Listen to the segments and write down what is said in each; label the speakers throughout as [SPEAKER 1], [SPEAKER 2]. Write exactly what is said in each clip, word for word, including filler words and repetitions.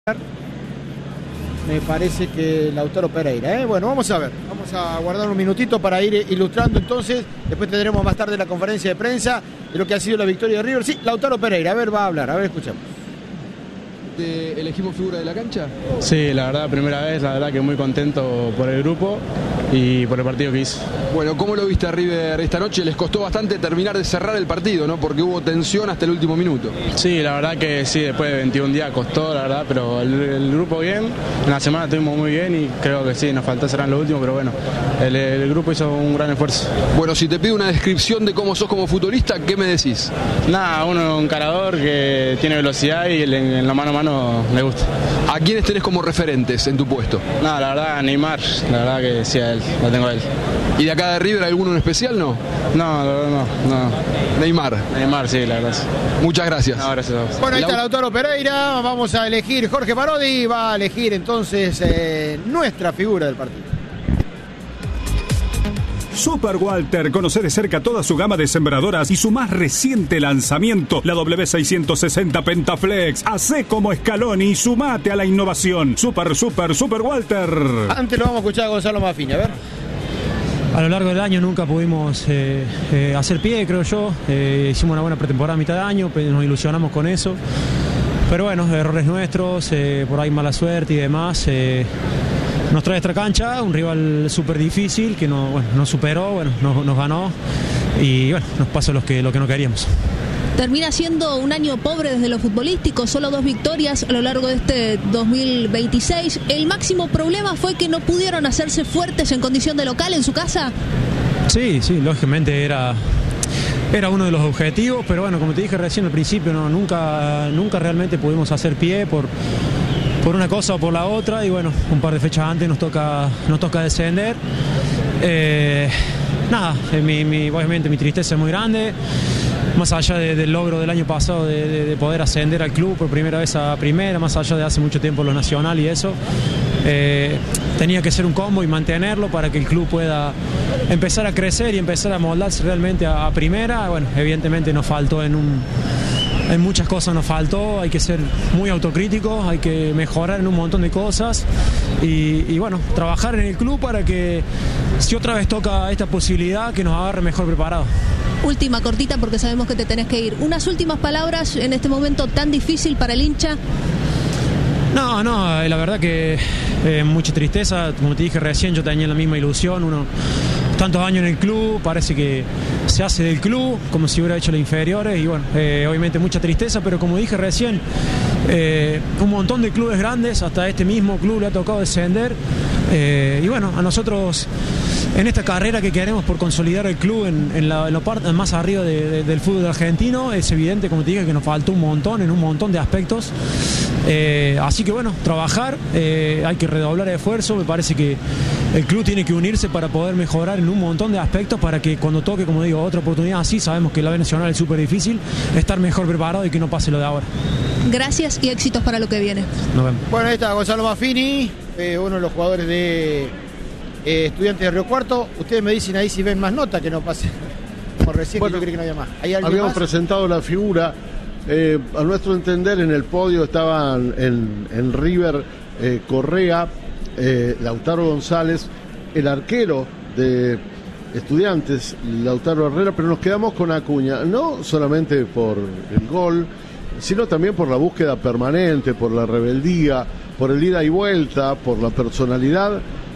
[SPEAKER 1] Me parece que Lautaro Pereira, ¿eh? Bueno, vamos a ver, vamos a guardar un minutito para ir ilustrando entonces, después tendremos más tarde la conferencia de prensa de lo que ha sido la victoria de River. Sí, Lautaro Pereira, a ver, va a hablar, a ver, escuchamos.
[SPEAKER 2] ¿Te elegimos figura de la cancha?
[SPEAKER 3] Sí, la verdad, primera vez, la verdad que muy contento por el grupo y por el partido que hizo.
[SPEAKER 2] Bueno, ¿cómo lo viste a River esta noche? Les costó bastante terminar de cerrar el partido, ¿no? Porque hubo tensión hasta el último minuto.
[SPEAKER 3] Sí, la verdad que sí, después de veintiún días costó, la verdad, pero el, el grupo bien, en la semana estuvimos muy bien y creo que sí, nos faltó cerrar lo último, pero bueno, el, el grupo hizo un gran esfuerzo.
[SPEAKER 2] Bueno, si te pido una descripción de cómo sos como futbolista, ¿qué me decís?
[SPEAKER 3] Nada, uno un encarador que tiene velocidad y en, en la mano a mano me gusta.
[SPEAKER 2] ¿A quiénes tenés como referentes en tu puesto?
[SPEAKER 3] Nada, la verdad, Neymar, la verdad que sí, a él, lo tengo a él.
[SPEAKER 2] ¿Y de acá de River alguno en especial, no?
[SPEAKER 3] No, no, no, no.
[SPEAKER 2] Neymar.
[SPEAKER 3] Neymar, sí, la verdad.
[SPEAKER 2] Muchas gracias.
[SPEAKER 3] No, gracias a vos.
[SPEAKER 1] Bueno, ahí está Lautaro Pereira, vamos a elegir, Jorge Parodi va a elegir entonces eh, nuestra figura del partido.
[SPEAKER 4] Super Walter, conoce de cerca toda su gama de sembradoras y su más reciente lanzamiento, la W seiscientos sesenta Pentaflex. Hacé como Scaloni y sumate a la innovación. Super, super, Super Walter.
[SPEAKER 1] Antes lo vamos a escuchar a Gonzalo Maffini, a ver.
[SPEAKER 5] A lo largo del año nunca pudimos eh, eh, hacer pie, creo yo. Eh, hicimos una buena pretemporada a mitad de año, nos ilusionamos con eso. Pero bueno, errores nuestros, eh, por ahí mala suerte y demás. Eh, Nos trae esta cancha, un rival súper difícil que no, bueno, nos superó, bueno, nos, nos ganó y bueno, nos pasó lo que, lo que no queríamos.
[SPEAKER 6] Termina siendo un año pobre desde lo futbolístico, solo dos victorias a lo largo de este dos mil veintiséis. ¿El máximo problema fue que no pudieron hacerse fuertes en condición de local en su casa?
[SPEAKER 5] Sí, sí, lógicamente era... Era uno de los objetivos, pero bueno, como te dije recién al principio, no, nunca, nunca realmente pudimos hacer pie por... por una cosa o por la otra y bueno, un par de fechas antes nos toca, nos toca descender. Eh, nada, mi, mi, obviamente mi tristeza es muy grande, más allá de, del logro del año pasado de, de, de poder ascender al club por primera vez a primera, más allá de hace mucho tiempo lo nacional y eso. Eh, tenía que ser un combo y mantenerlo para que el club pueda empezar a crecer y empezar a moldarse realmente a, a primera. Bueno, evidentemente nos faltó en un... En muchas cosas nos faltó, hay que ser muy autocríticos, hay que mejorar en un montón de cosas y, y bueno, trabajar en el club para que si otra vez toca esta posibilidad que nos agarre mejor preparados.
[SPEAKER 6] Última cortita porque sabemos que te tenés que ir. Unas últimas palabras en este momento tan difícil para el hincha.
[SPEAKER 5] No, no, la verdad que eh, mucha tristeza, como te dije recién, yo tenía la misma ilusión, uno tantos años en el club, parece que se hace del club como si hubiera hecho las inferiores y bueno, eh, obviamente mucha tristeza, pero como dije recién, eh, un montón de clubes grandes, hasta este mismo club le ha tocado descender eh, y bueno, a nosotros en esta carrera que queremos por consolidar el club en, en, la, en la parte más arriba de, de, del fútbol argentino, es evidente, como te dije, que nos faltó un montón en un montón de aspectos. Eh, así que bueno, trabajar, eh, hay que redoblar el esfuerzo, me parece que el club tiene que unirse para poder mejorar en un montón de aspectos para que cuando toque, como digo, otra oportunidad así, sabemos que la B Nacional es súper difícil, estar mejor preparado y que no pase lo de ahora.
[SPEAKER 6] Gracias y éxitos para lo que viene.
[SPEAKER 5] Nos vemos.
[SPEAKER 1] Bueno, ahí está Gonzalo Maffini, eh, uno de los jugadores de eh, Estudiantes de Río Cuarto. Ustedes me dicen ahí si ven más nota que no pase. Como recién, bueno, que yo creí que no había más. ¿Hay alguien
[SPEAKER 7] habíamos
[SPEAKER 1] más?
[SPEAKER 7] presentado la figura. Eh, a nuestro entender, en el podio estaban en, en River eh, Correa, eh, Lautaro González, el arquero de Estudiantes, Lautaro Herrera, pero nos quedamos con Acuña, no solamente por el gol, sino también por la búsqueda permanente, por la rebeldía, por el ida y vuelta, por la personalidad.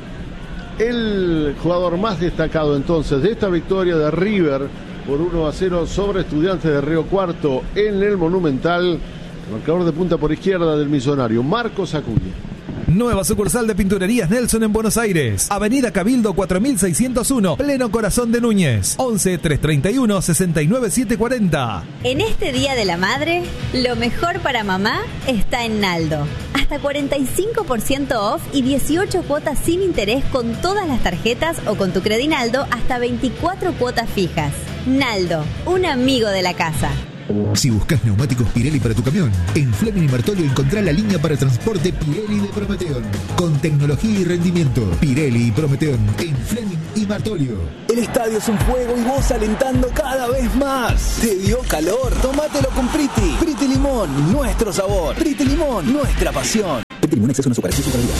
[SPEAKER 7] El jugador más destacado entonces de esta victoria de River por uno a cero sobre Estudiantes de Río Cuarto en el Monumental, marcador de punta por izquierda del millonario, Marcos Acuña.
[SPEAKER 8] Nueva sucursal de Pinturerías Nelson en Buenos Aires. Avenida Cabildo cuatro mil seiscientos uno, pleno corazón de Núñez. once, trescientos treinta y uno, sesenta y nueve, setecientos cuarenta.
[SPEAKER 9] En este Día de la Madre, lo mejor para mamá está en Naldo. Hasta cuarenta y cinco por ciento off y dieciocho cuotas sin interés con todas las tarjetas o con tu Credinaldo hasta veinticuatro cuotas fijas. Naldo, un amigo de la casa.
[SPEAKER 10] Si buscas neumáticos Pirelli para tu camión, en Fleming y Martolio encontrá la línea para transporte Pirelli de Prometeon. Con tecnología y rendimiento, Pirelli y Prometeon en Fleming y Martolio.
[SPEAKER 11] El estadio es un juego y vos alentando cada vez más. ¿Te dio calor? Tómatelo con Priti. Priti Limón, nuestro sabor. Priti Limón, nuestra pasión. Priti Limón, exceso no supera cinco calorías.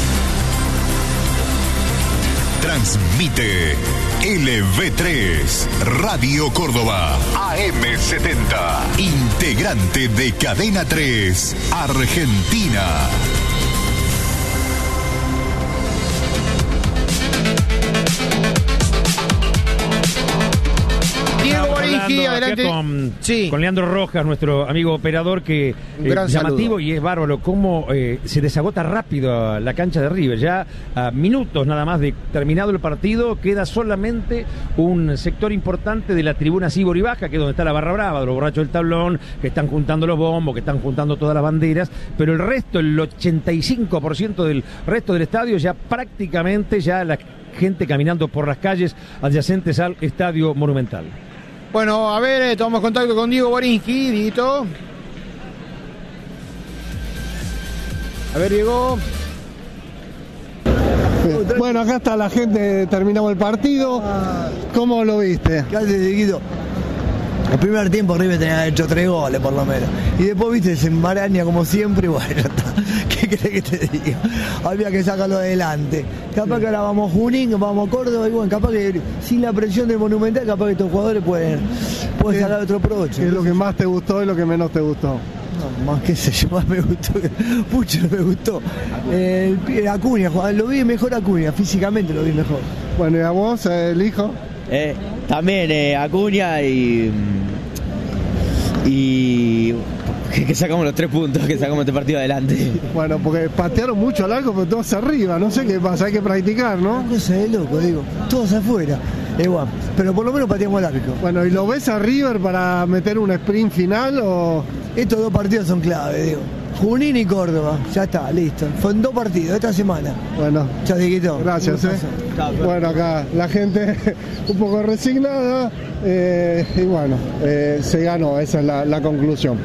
[SPEAKER 12] Transmite L V tres, Radio Córdoba, A M setenta, integrante de Cadena tres, Argentina.
[SPEAKER 1] Diego Borinqui, adelante.
[SPEAKER 13] Con,
[SPEAKER 1] sí.
[SPEAKER 13] con Leandro Rojas, nuestro amigo operador, que eh, llamativo saludo. Y es bárbaro cómo eh, se desagota rápido la cancha de River. Ya a minutos nada más de terminado el partido, queda solamente un sector importante de la tribuna Cibor y Baja, que es donde está la barra brava, de los borrachos del tablón, que están juntando los bombos, que están juntando todas las banderas, pero el resto, el ochenta y cinco por ciento del resto del estadio, ya prácticamente ya la gente caminando por las calles adyacentes al Estadio Monumental.
[SPEAKER 1] Bueno, a ver, eh, tomamos contacto con Diego Borinqui, Dito. A ver, Diego.
[SPEAKER 14] Bueno, acá está la gente, terminamos el partido. ¿Cómo lo viste?
[SPEAKER 15] Cállate, Dieguito. El primer tiempo River tenía hecho tres goles por lo menos. Y después, viste, se enmaraña como siempre. Bueno, ¿qué crees que te diga? Había que sacarlo adelante. Capaz que ahora vamos a Junín, vamos a Córdoba. Y bueno, capaz que sin la presión del Monumental, capaz que estos jugadores pueden, pueden sacar otro provecho.
[SPEAKER 14] ¿Qué es lo que más te gustó y lo que menos te gustó?
[SPEAKER 15] No, más qué sé yo, más me gustó. Mucho me gustó. El, el Acuña, lo vi mejor Acuña, físicamente lo vi mejor.
[SPEAKER 14] Bueno, ¿y a vos, el hijo?
[SPEAKER 16] Eh, también eh, Acuña y y que, que sacamos los tres puntos, que sacamos este partido adelante.
[SPEAKER 14] Bueno, porque patearon mucho al arco, pero todos arriba, no sé qué pasa, hay que practicar, ¿no?
[SPEAKER 15] Una cosa de loco, digo, todos afuera, igual, pero por lo menos pateamos al arco.
[SPEAKER 14] Bueno, ¿y lo ves a River para meter un sprint final o...?
[SPEAKER 15] Estos dos partidos son clave, digo. Junín y Córdoba, ya está, listo. Fueron dos partidos esta semana.
[SPEAKER 14] Bueno,
[SPEAKER 15] chao, Dieguito.
[SPEAKER 14] Gracias, eh. Bueno, acá la gente un poco resignada eh, y bueno, eh, se ganó, esa es la, la conclusión.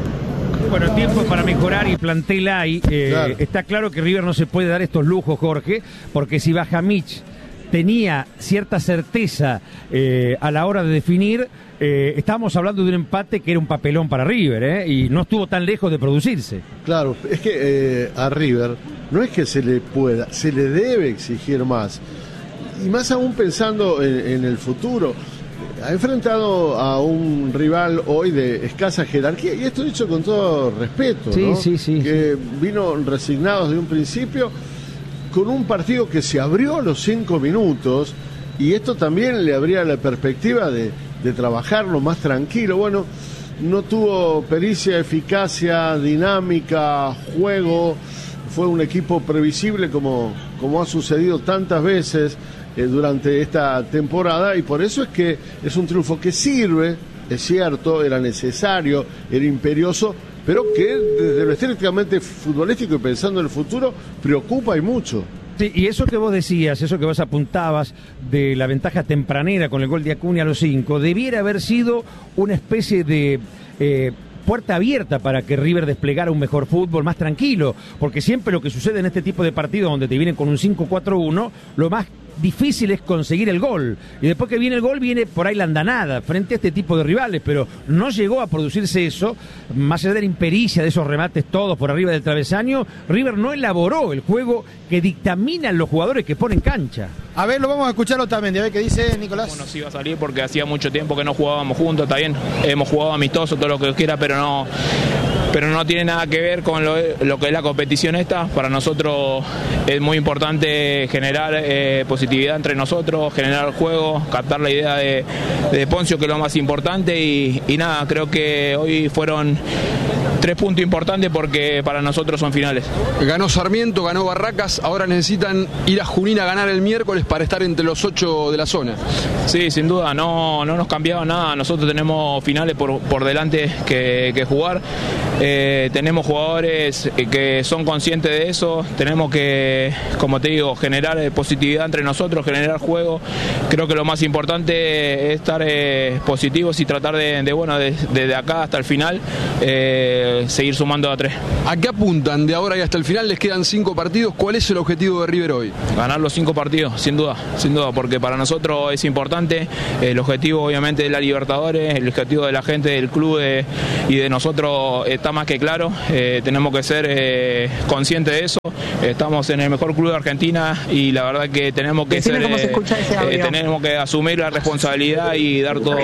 [SPEAKER 13] Bueno, tiempo para mejorar y plantel hay. Eh, claro. Está claro que River no se puede dar estos lujos, Jorge, porque si Bajamich tenía cierta certeza eh, a la hora de definir, eh, estábamos hablando de un empate que era un papelón para River, ¿eh? Y no estuvo tan lejos de producirse.
[SPEAKER 7] Claro, es que eh, a River no es que se le pueda, se le debe exigir más. Y más aún pensando en, en el futuro. Ha enfrentado a un rival hoy de escasa jerarquía, y esto dicho con todo respeto,
[SPEAKER 13] sí,
[SPEAKER 7] ¿no?
[SPEAKER 13] Sí, sí,
[SPEAKER 7] que vino resignados de un principio, con un partido que se abrió a los cinco minutos, y esto también le abría la perspectiva de, de trabajarlo más tranquilo. Bueno, no tuvo pericia, eficacia, dinámica, juego, fue un equipo previsible como, como ha sucedido tantas veces eh, durante esta temporada, y por eso es que es un triunfo que sirve, es cierto, era necesario, era imperioso, pero que desde lo estrictamente futbolístico y pensando en el futuro, preocupa y mucho.
[SPEAKER 13] Sí, y eso que vos decías, eso que vos apuntabas de la ventaja tempranera con el gol de Acuña a los cinco, debiera haber sido una especie de eh, puerta abierta para que River desplegara un mejor fútbol, más tranquilo, porque siempre lo que sucede en este tipo de partidos donde te vienen con un cinco cuatro uno, lo más difícil es conseguir el gol, y después que viene el gol viene por ahí la andanada frente a este tipo de rivales, pero no llegó a producirse eso, más allá de la impericia de esos remates todos por arriba del travesaño. River no elaboró el juego que dictaminan los jugadores que ponen cancha.
[SPEAKER 1] A ver, lo vamos a escuchar también, a ver qué dice Nicolás.
[SPEAKER 17] Bueno, sí iba a salir porque hacía mucho tiempo que no jugábamos juntos, está bien, hemos jugado amistoso, todo lo que quiera, pero no pero no tiene nada que ver con lo, lo que es la competición esta. Para nosotros es muy importante generar eh, positividad entre nosotros, generar el juego, captar la idea de, de Poncio, que es lo más importante, y, y nada, creo que hoy fueron tres puntos importantes porque para nosotros son finales.
[SPEAKER 2] Ganó Sarmiento, ganó Barracas, ahora necesitan ir a Junín a ganar el miércoles para estar entre los ocho de la zona.
[SPEAKER 17] Sí, sin duda, no, no nos cambiaba nada. Nosotros tenemos finales por, por delante que, que jugar. Eh, tenemos jugadores que son conscientes de eso. Tenemos que, como te digo, generar positividad entre nosotros, generar juego. Creo que lo más importante es estar eh, positivos y tratar de, de bueno, desde de, de acá hasta el final, eh, seguir sumando a tres.
[SPEAKER 2] ¿A qué apuntan de ahora y hasta el final? Les quedan cinco partidos. ¿Cuál es el objetivo de River hoy?
[SPEAKER 17] Ganar los cinco partidos, sin duda, sin duda, porque para nosotros es importante. El objetivo, obviamente, de la Libertadores, el objetivo de la gente del club de, y de nosotros está más que claro. Eh, tenemos que ser eh, conscientes de eso. Estamos en el mejor club de Argentina y la verdad que tenemos que ser,
[SPEAKER 18] cómo se escucha ese audio.
[SPEAKER 17] eh, tenemos que asumir la responsabilidad y dar todo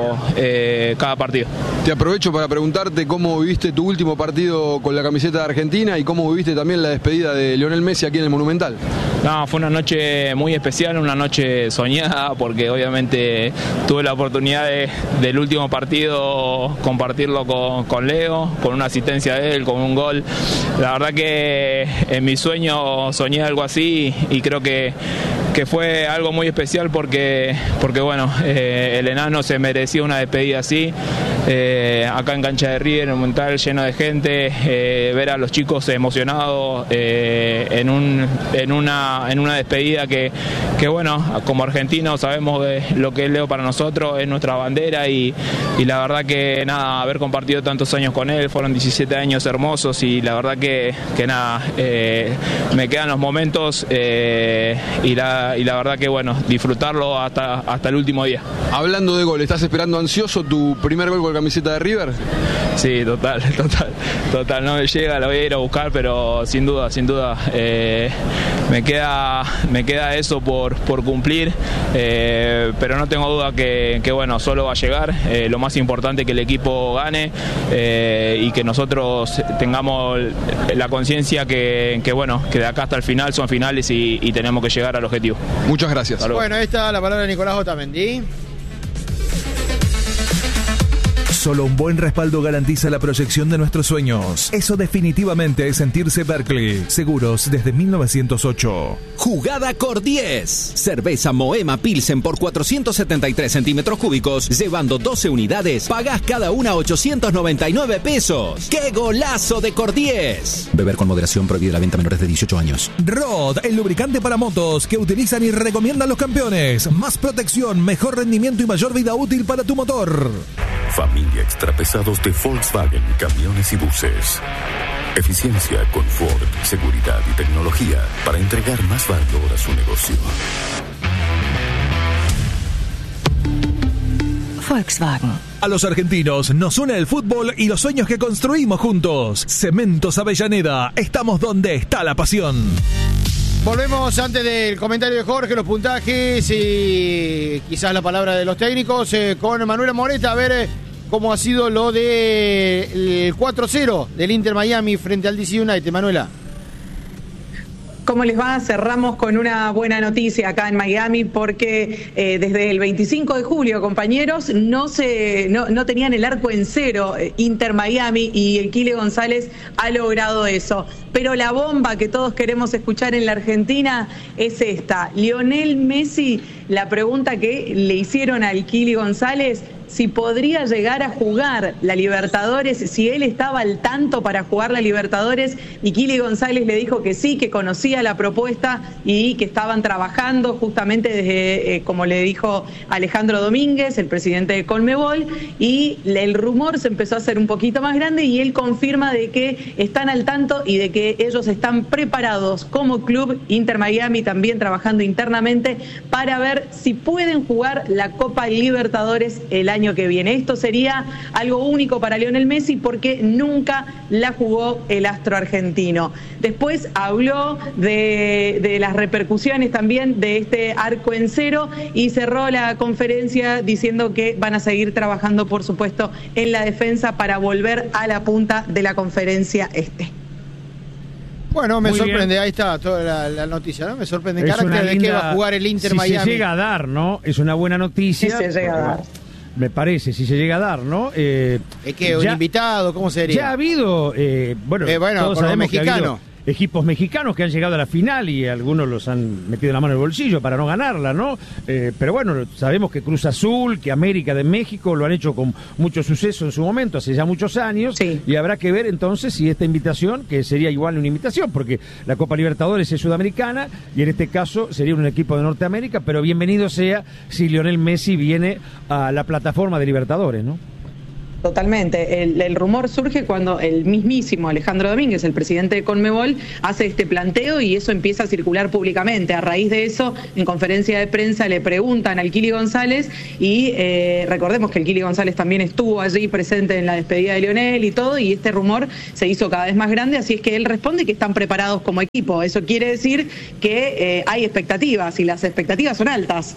[SPEAKER 17] eh, cada partido.
[SPEAKER 2] Te aprovecho para preguntarte cómo viviste tu último partido con la camiseta de Argentina y cómo viviste también la despedida de Lionel Messi aquí en el Monumental.
[SPEAKER 17] No, fue una noche muy especial, una noche soñada, porque obviamente tuve la oportunidad de, del último partido compartirlo con, con Leo, con una asistencia de él, con un gol. La verdad que en mi sueño soñé algo así y creo que, que fue algo muy especial porque, porque bueno, eh, el enano se merecía una despedida así. Eh, acá en cancha de River, en un Monumental lleno de gente, eh, ver a los chicos emocionados eh, en, un, en, una, en una despedida que, que bueno, como argentinos sabemos de lo que es Leo para nosotros, es nuestra bandera y, y la verdad que nada, haber compartido tantos años con él, fueron diecisiete años hermosos y la verdad que, que nada, eh, me quedan los momentos eh, y, la, y la verdad que bueno, disfrutarlo hasta, hasta el último día.
[SPEAKER 2] Hablando de gol, ¿estás esperando ansioso tu primer gol con la camiseta de River?
[SPEAKER 17] Sí, total, total, total, no me llega, lo voy a ir a buscar, pero sin duda, sin duda, eh, me queda, me queda eso por, por cumplir, eh, pero no tengo duda que, que bueno, solo va a llegar, eh, lo más importante es que el equipo gane eh, y que nosotros tengamos la conciencia que, que bueno, que de acá hasta el final son finales y, y tenemos que llegar al objetivo.
[SPEAKER 2] Muchas gracias.
[SPEAKER 1] Bueno, esta es la palabra de Nicolás Otamendi.
[SPEAKER 8] Solo un buen respaldo garantiza la proyección de nuestros sueños. Eso definitivamente es sentirse Berkeley. Seguros desde mil novecientos ocho.
[SPEAKER 19] Jugada Cor diez. Cerveza Moema Pilsen por cuatrocientos setenta y tres centímetros cúbicos. Llevando doce unidades, pagás cada una ochocientos noventa y nueve pesos. ¡Qué golazo de Cor diez! Beber con moderación, prohibida la venta a menores de dieciocho años.
[SPEAKER 8] Rod, el lubricante para motos que utilizan y recomiendan los campeones. Más protección, mejor rendimiento y mayor vida útil para tu motor.
[SPEAKER 12] Familia Extrapesados de Volkswagen, camiones y buses. Eficiencia, confort, seguridad y tecnología para entregar más valor a su negocio.
[SPEAKER 8] Volkswagen. A los argentinos nos une el fútbol y los sueños que construimos juntos. Cementos Avellaneda, estamos donde está la pasión.
[SPEAKER 1] Volvemos antes del comentario de Jorge, los puntajes y quizás la palabra de los técnicos eh, con Manuela Moreta, a ver eh, cómo ha sido lo del cuatro cero del Inter Miami frente al D C United. Manuela.
[SPEAKER 18] ¿Cómo les va? Cerramos con una buena noticia acá en Miami porque eh, desde el veinticinco de julio, compañeros, no se no, no tenían el arco en cero eh, Inter Miami y el Kile González ha logrado eso. Pero la bomba que todos queremos escuchar en la Argentina es esta. Lionel Messi, la pregunta que le hicieron al Kile González, si podría llegar a jugar la Libertadores, si él estaba al tanto para jugar la Libertadores, y Kile González le dijo que sí, que conocía la propuesta y que estaban trabajando justamente desde, eh, como le dijo Alejandro Domínguez, el presidente de Conmebol, y el rumor se empezó a hacer un poquito más grande y él confirma de que están al tanto y de que ellos están preparados como club, Inter Miami también trabajando internamente, para ver si pueden jugar la Copa Libertadores el año que viene. Esto sería algo único para Lionel Messi porque nunca la jugó el astro argentino. Después habló de, de las repercusiones también de este arco en cero y cerró la conferencia diciendo que van a seguir trabajando, por supuesto, en la defensa para volver a la punta de la conferencia este.
[SPEAKER 1] Bueno, me
[SPEAKER 13] Muy
[SPEAKER 1] sorprende,
[SPEAKER 13] bien.
[SPEAKER 1] Ahí está toda la, la noticia, ¿no? Me sorprende en
[SPEAKER 13] Es
[SPEAKER 1] carácter
[SPEAKER 13] una
[SPEAKER 1] de
[SPEAKER 13] linda-
[SPEAKER 1] que va a jugar el Inter
[SPEAKER 13] si
[SPEAKER 1] Miami.
[SPEAKER 13] se llega a dar, ¿no? Es una buena noticia.
[SPEAKER 18] Si se llega a dar.
[SPEAKER 13] me parece, si se llega a dar, ¿no? Eh,
[SPEAKER 1] ¿Es que un
[SPEAKER 13] ya,
[SPEAKER 1] invitado? ¿Cómo sería?
[SPEAKER 13] Ya ha habido, eh, bueno,
[SPEAKER 1] eh, bueno,
[SPEAKER 13] todos
[SPEAKER 1] por los
[SPEAKER 13] sabemos que ha habido
[SPEAKER 1] mexicanos.
[SPEAKER 13] equipos mexicanos que han llegado a la final y algunos los han metido la mano en el bolsillo para no ganarla, ¿no? Eh, pero bueno, sabemos que Cruz Azul, que América de México lo han hecho con mucho suceso en su momento, hace ya muchos años, sí. Y habrá que ver entonces si esta invitación, que sería igual una invitación, porque la Copa Libertadores es sudamericana y en este caso sería un equipo de Norteamérica, pero bienvenido sea si Lionel Messi viene a la plataforma de Libertadores, ¿no?
[SPEAKER 18] Totalmente. El, el rumor surge cuando el mismísimo Alejandro Domínguez, el presidente de Conmebol, hace este planteo y eso empieza a circular públicamente. A raíz de eso, en conferencia de prensa le preguntan al Kili González y eh, recordemos que el Kili González también estuvo allí presente en la despedida de Lionel y todo, y este rumor se hizo cada vez más grande, así es que él responde que están preparados como equipo. Eso quiere decir que eh, hay expectativas y las expectativas son altas.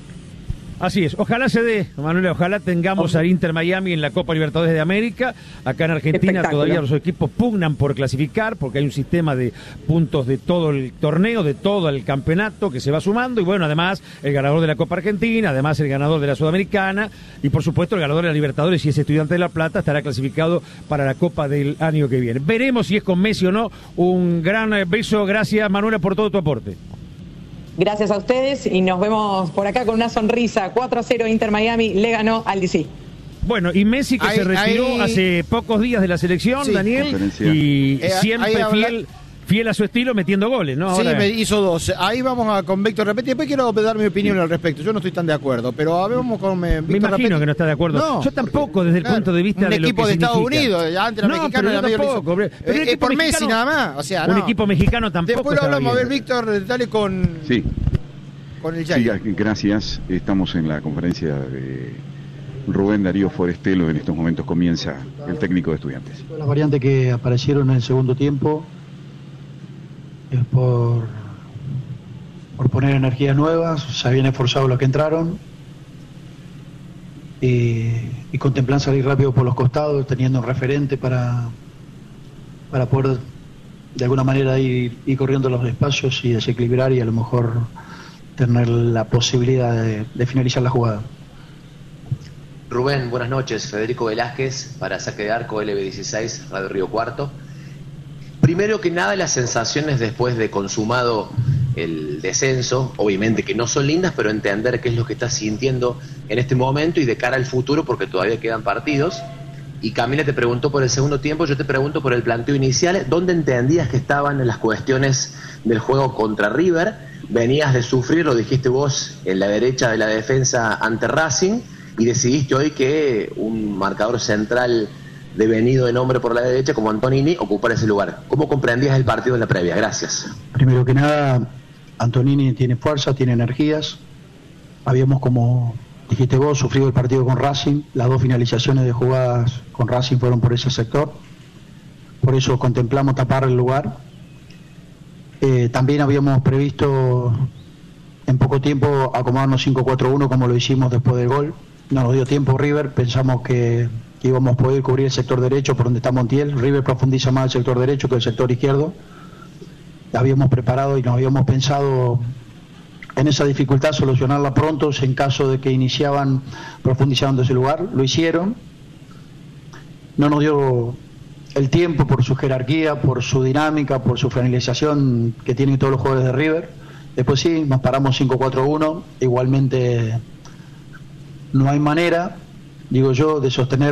[SPEAKER 13] Así es, ojalá se dé, Manuel, ojalá tengamos al Inter Miami en la Copa Libertadores de América. Acá en Argentina todavía los equipos pugnan por clasificar, porque hay un sistema de puntos de todo el torneo, de todo el campeonato que se va sumando, y bueno, además el ganador de la Copa Argentina, además el ganador de la Sudamericana, y por supuesto el ganador de la Libertadores, si es Estudiante de La Plata, estará clasificado para la Copa del año que viene. Veremos si es con Messi o no. Un gran beso, gracias Manuela por todo tu aporte.
[SPEAKER 18] Gracias a ustedes y nos vemos por acá con una sonrisa. cuatro a cero Inter Miami le ganó al D C.
[SPEAKER 13] Bueno, y Messi que
[SPEAKER 1] ahí,
[SPEAKER 13] se retiró
[SPEAKER 1] ahí...
[SPEAKER 13] hace pocos días de la selección, sí, Daniel, y eh, siempre fiel, fiel a su estilo metiendo goles, ¿no? Ahora...
[SPEAKER 1] Sí, me hizo dos. Ahí vamos a, con Víctor Rapetti. Después quiero dar mi opinión al respecto. Yo no estoy tan de acuerdo, pero a ver, vamos con eh, Víctor
[SPEAKER 13] Me imagino
[SPEAKER 1] Rapetti.
[SPEAKER 13] Que no está de acuerdo.
[SPEAKER 1] No,
[SPEAKER 13] yo tampoco, desde el
[SPEAKER 1] claro,
[SPEAKER 13] punto de vista
[SPEAKER 1] un
[SPEAKER 13] de lo que
[SPEAKER 1] equipo de Estados
[SPEAKER 13] significa.
[SPEAKER 1] Unidos, ya antes era
[SPEAKER 13] no,
[SPEAKER 1] mexicano,
[SPEAKER 13] pero yo tampoco.
[SPEAKER 1] Pero
[SPEAKER 13] pero
[SPEAKER 1] eh, por Messi nada más. O sea,
[SPEAKER 13] un
[SPEAKER 1] no.
[SPEAKER 13] equipo mexicano tampoco.
[SPEAKER 1] Después lo hablamos.
[SPEAKER 13] Bien.
[SPEAKER 1] A ver, Víctor, dale con...
[SPEAKER 20] Sí.
[SPEAKER 1] Con el
[SPEAKER 20] sí, gracias. Estamos en la conferencia de Rubén Darío Forestelo. En estos momentos comienza el técnico de Estudiantes.
[SPEAKER 21] Las variantes que aparecieron en el segundo tiempo es por, por poner energías nuevas. Se habían esforzado los que entraron y, y contemplan salir rápido por los costados, teniendo un referente para, para poder de alguna manera ir, ir corriendo los espacios y desequilibrar y a lo mejor tener la posibilidad de, de finalizar la jugada.
[SPEAKER 22] Rubén, buenas noches. Federico Velázquez para Saque de Arco L B dieciséis, Radio Río Cuarto. Primero que nada, las sensaciones después de consumado el descenso, obviamente que no son lindas, pero entender qué es lo que estás sintiendo en este momento y de cara al futuro, porque todavía quedan partidos. Y Camila te preguntó por el segundo tiempo, yo te pregunto por el planteo inicial, ¿dónde entendías que estaban en las cuestiones del juego contra River? Venías de sufrir, lo dijiste vos, en la derecha de la defensa ante Racing, y decidiste hoy que un marcador central devenido de nombre por la derecha como Antonini ocupara ese lugar. ¿Cómo comprendías el partido en la previa? Gracias.
[SPEAKER 21] Primero que nada, Antonini tiene fuerza, tiene energías. Habíamos, como dijiste vos, sufrido el partido con Racing. Las dos finalizaciones de jugadas con Racing fueron por ese sector. Por eso contemplamos tapar el lugar. Eh, también habíamos previsto en poco tiempo acomodarnos cinco cuatro uno como lo hicimos después del gol. No nos dio tiempo River, pensamos que, que íbamos a poder cubrir el sector derecho por donde está Montiel. River profundiza más el sector derecho que el sector izquierdo. Habíamos preparado y nos habíamos pensado en esa dificultad solucionarla pronto en caso de que iniciaban profundizando ese lugar. Lo hicieron. No nos dio el tiempo por su jerarquía, por su dinámica, por su finalización que tienen todos los jugadores de River. Después sí, nos paramos cinco cuatro uno. Igualmente no hay manera, digo yo, de sostener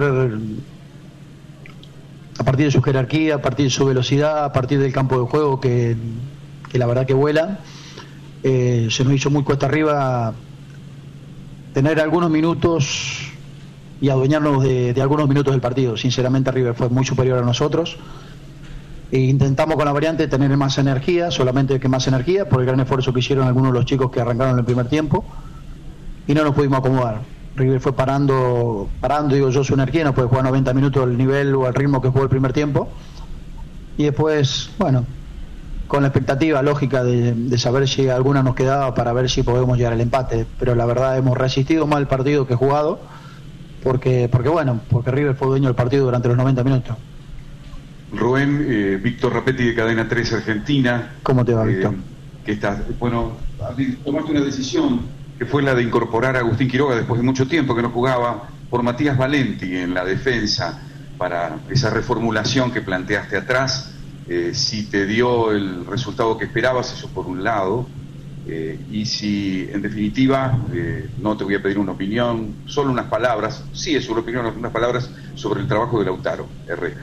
[SPEAKER 21] a partir de su jerarquía, a partir de su velocidad, a partir del campo de juego que, que la verdad que vuela. Eh, se nos hizo muy cuesta arriba tener algunos minutos y adueñarnos de, de algunos minutos del partido. Sinceramente River fue muy superior a nosotros e intentamos con la variante tener más energía, solamente que más energía por el gran esfuerzo que hicieron algunos de los chicos que arrancaron en el primer tiempo y no nos pudimos acomodar. River fue parando, parando digo yo, su energía, no puede jugar noventa minutos al nivel o al ritmo que jugó el primer tiempo y después, bueno, con la expectativa lógica de, de saber si alguna nos quedaba para ver si podemos llegar al empate, pero la verdad hemos resistido más el partido que jugado porque, porque bueno, porque River fue dueño del partido durante los noventa minutos.
[SPEAKER 20] Rubén, eh, Víctor Rapetti de Cadena tres Argentina.
[SPEAKER 21] ¿Cómo te va, Víctor?
[SPEAKER 20] Eh, ¿Qué estás? Bueno, tomaste una decisión que fue la de incorporar a Agustín Quiroga después de mucho tiempo que no jugaba por Matías Valenti en la defensa para esa reformulación que planteaste atrás, eh, si te dio el resultado que esperabas, eso por un lado, eh, y si en definitiva, eh, no te voy a pedir una opinión, solo unas palabras, sí es una opinión, unas palabras sobre el trabajo de Lautaro Herrera.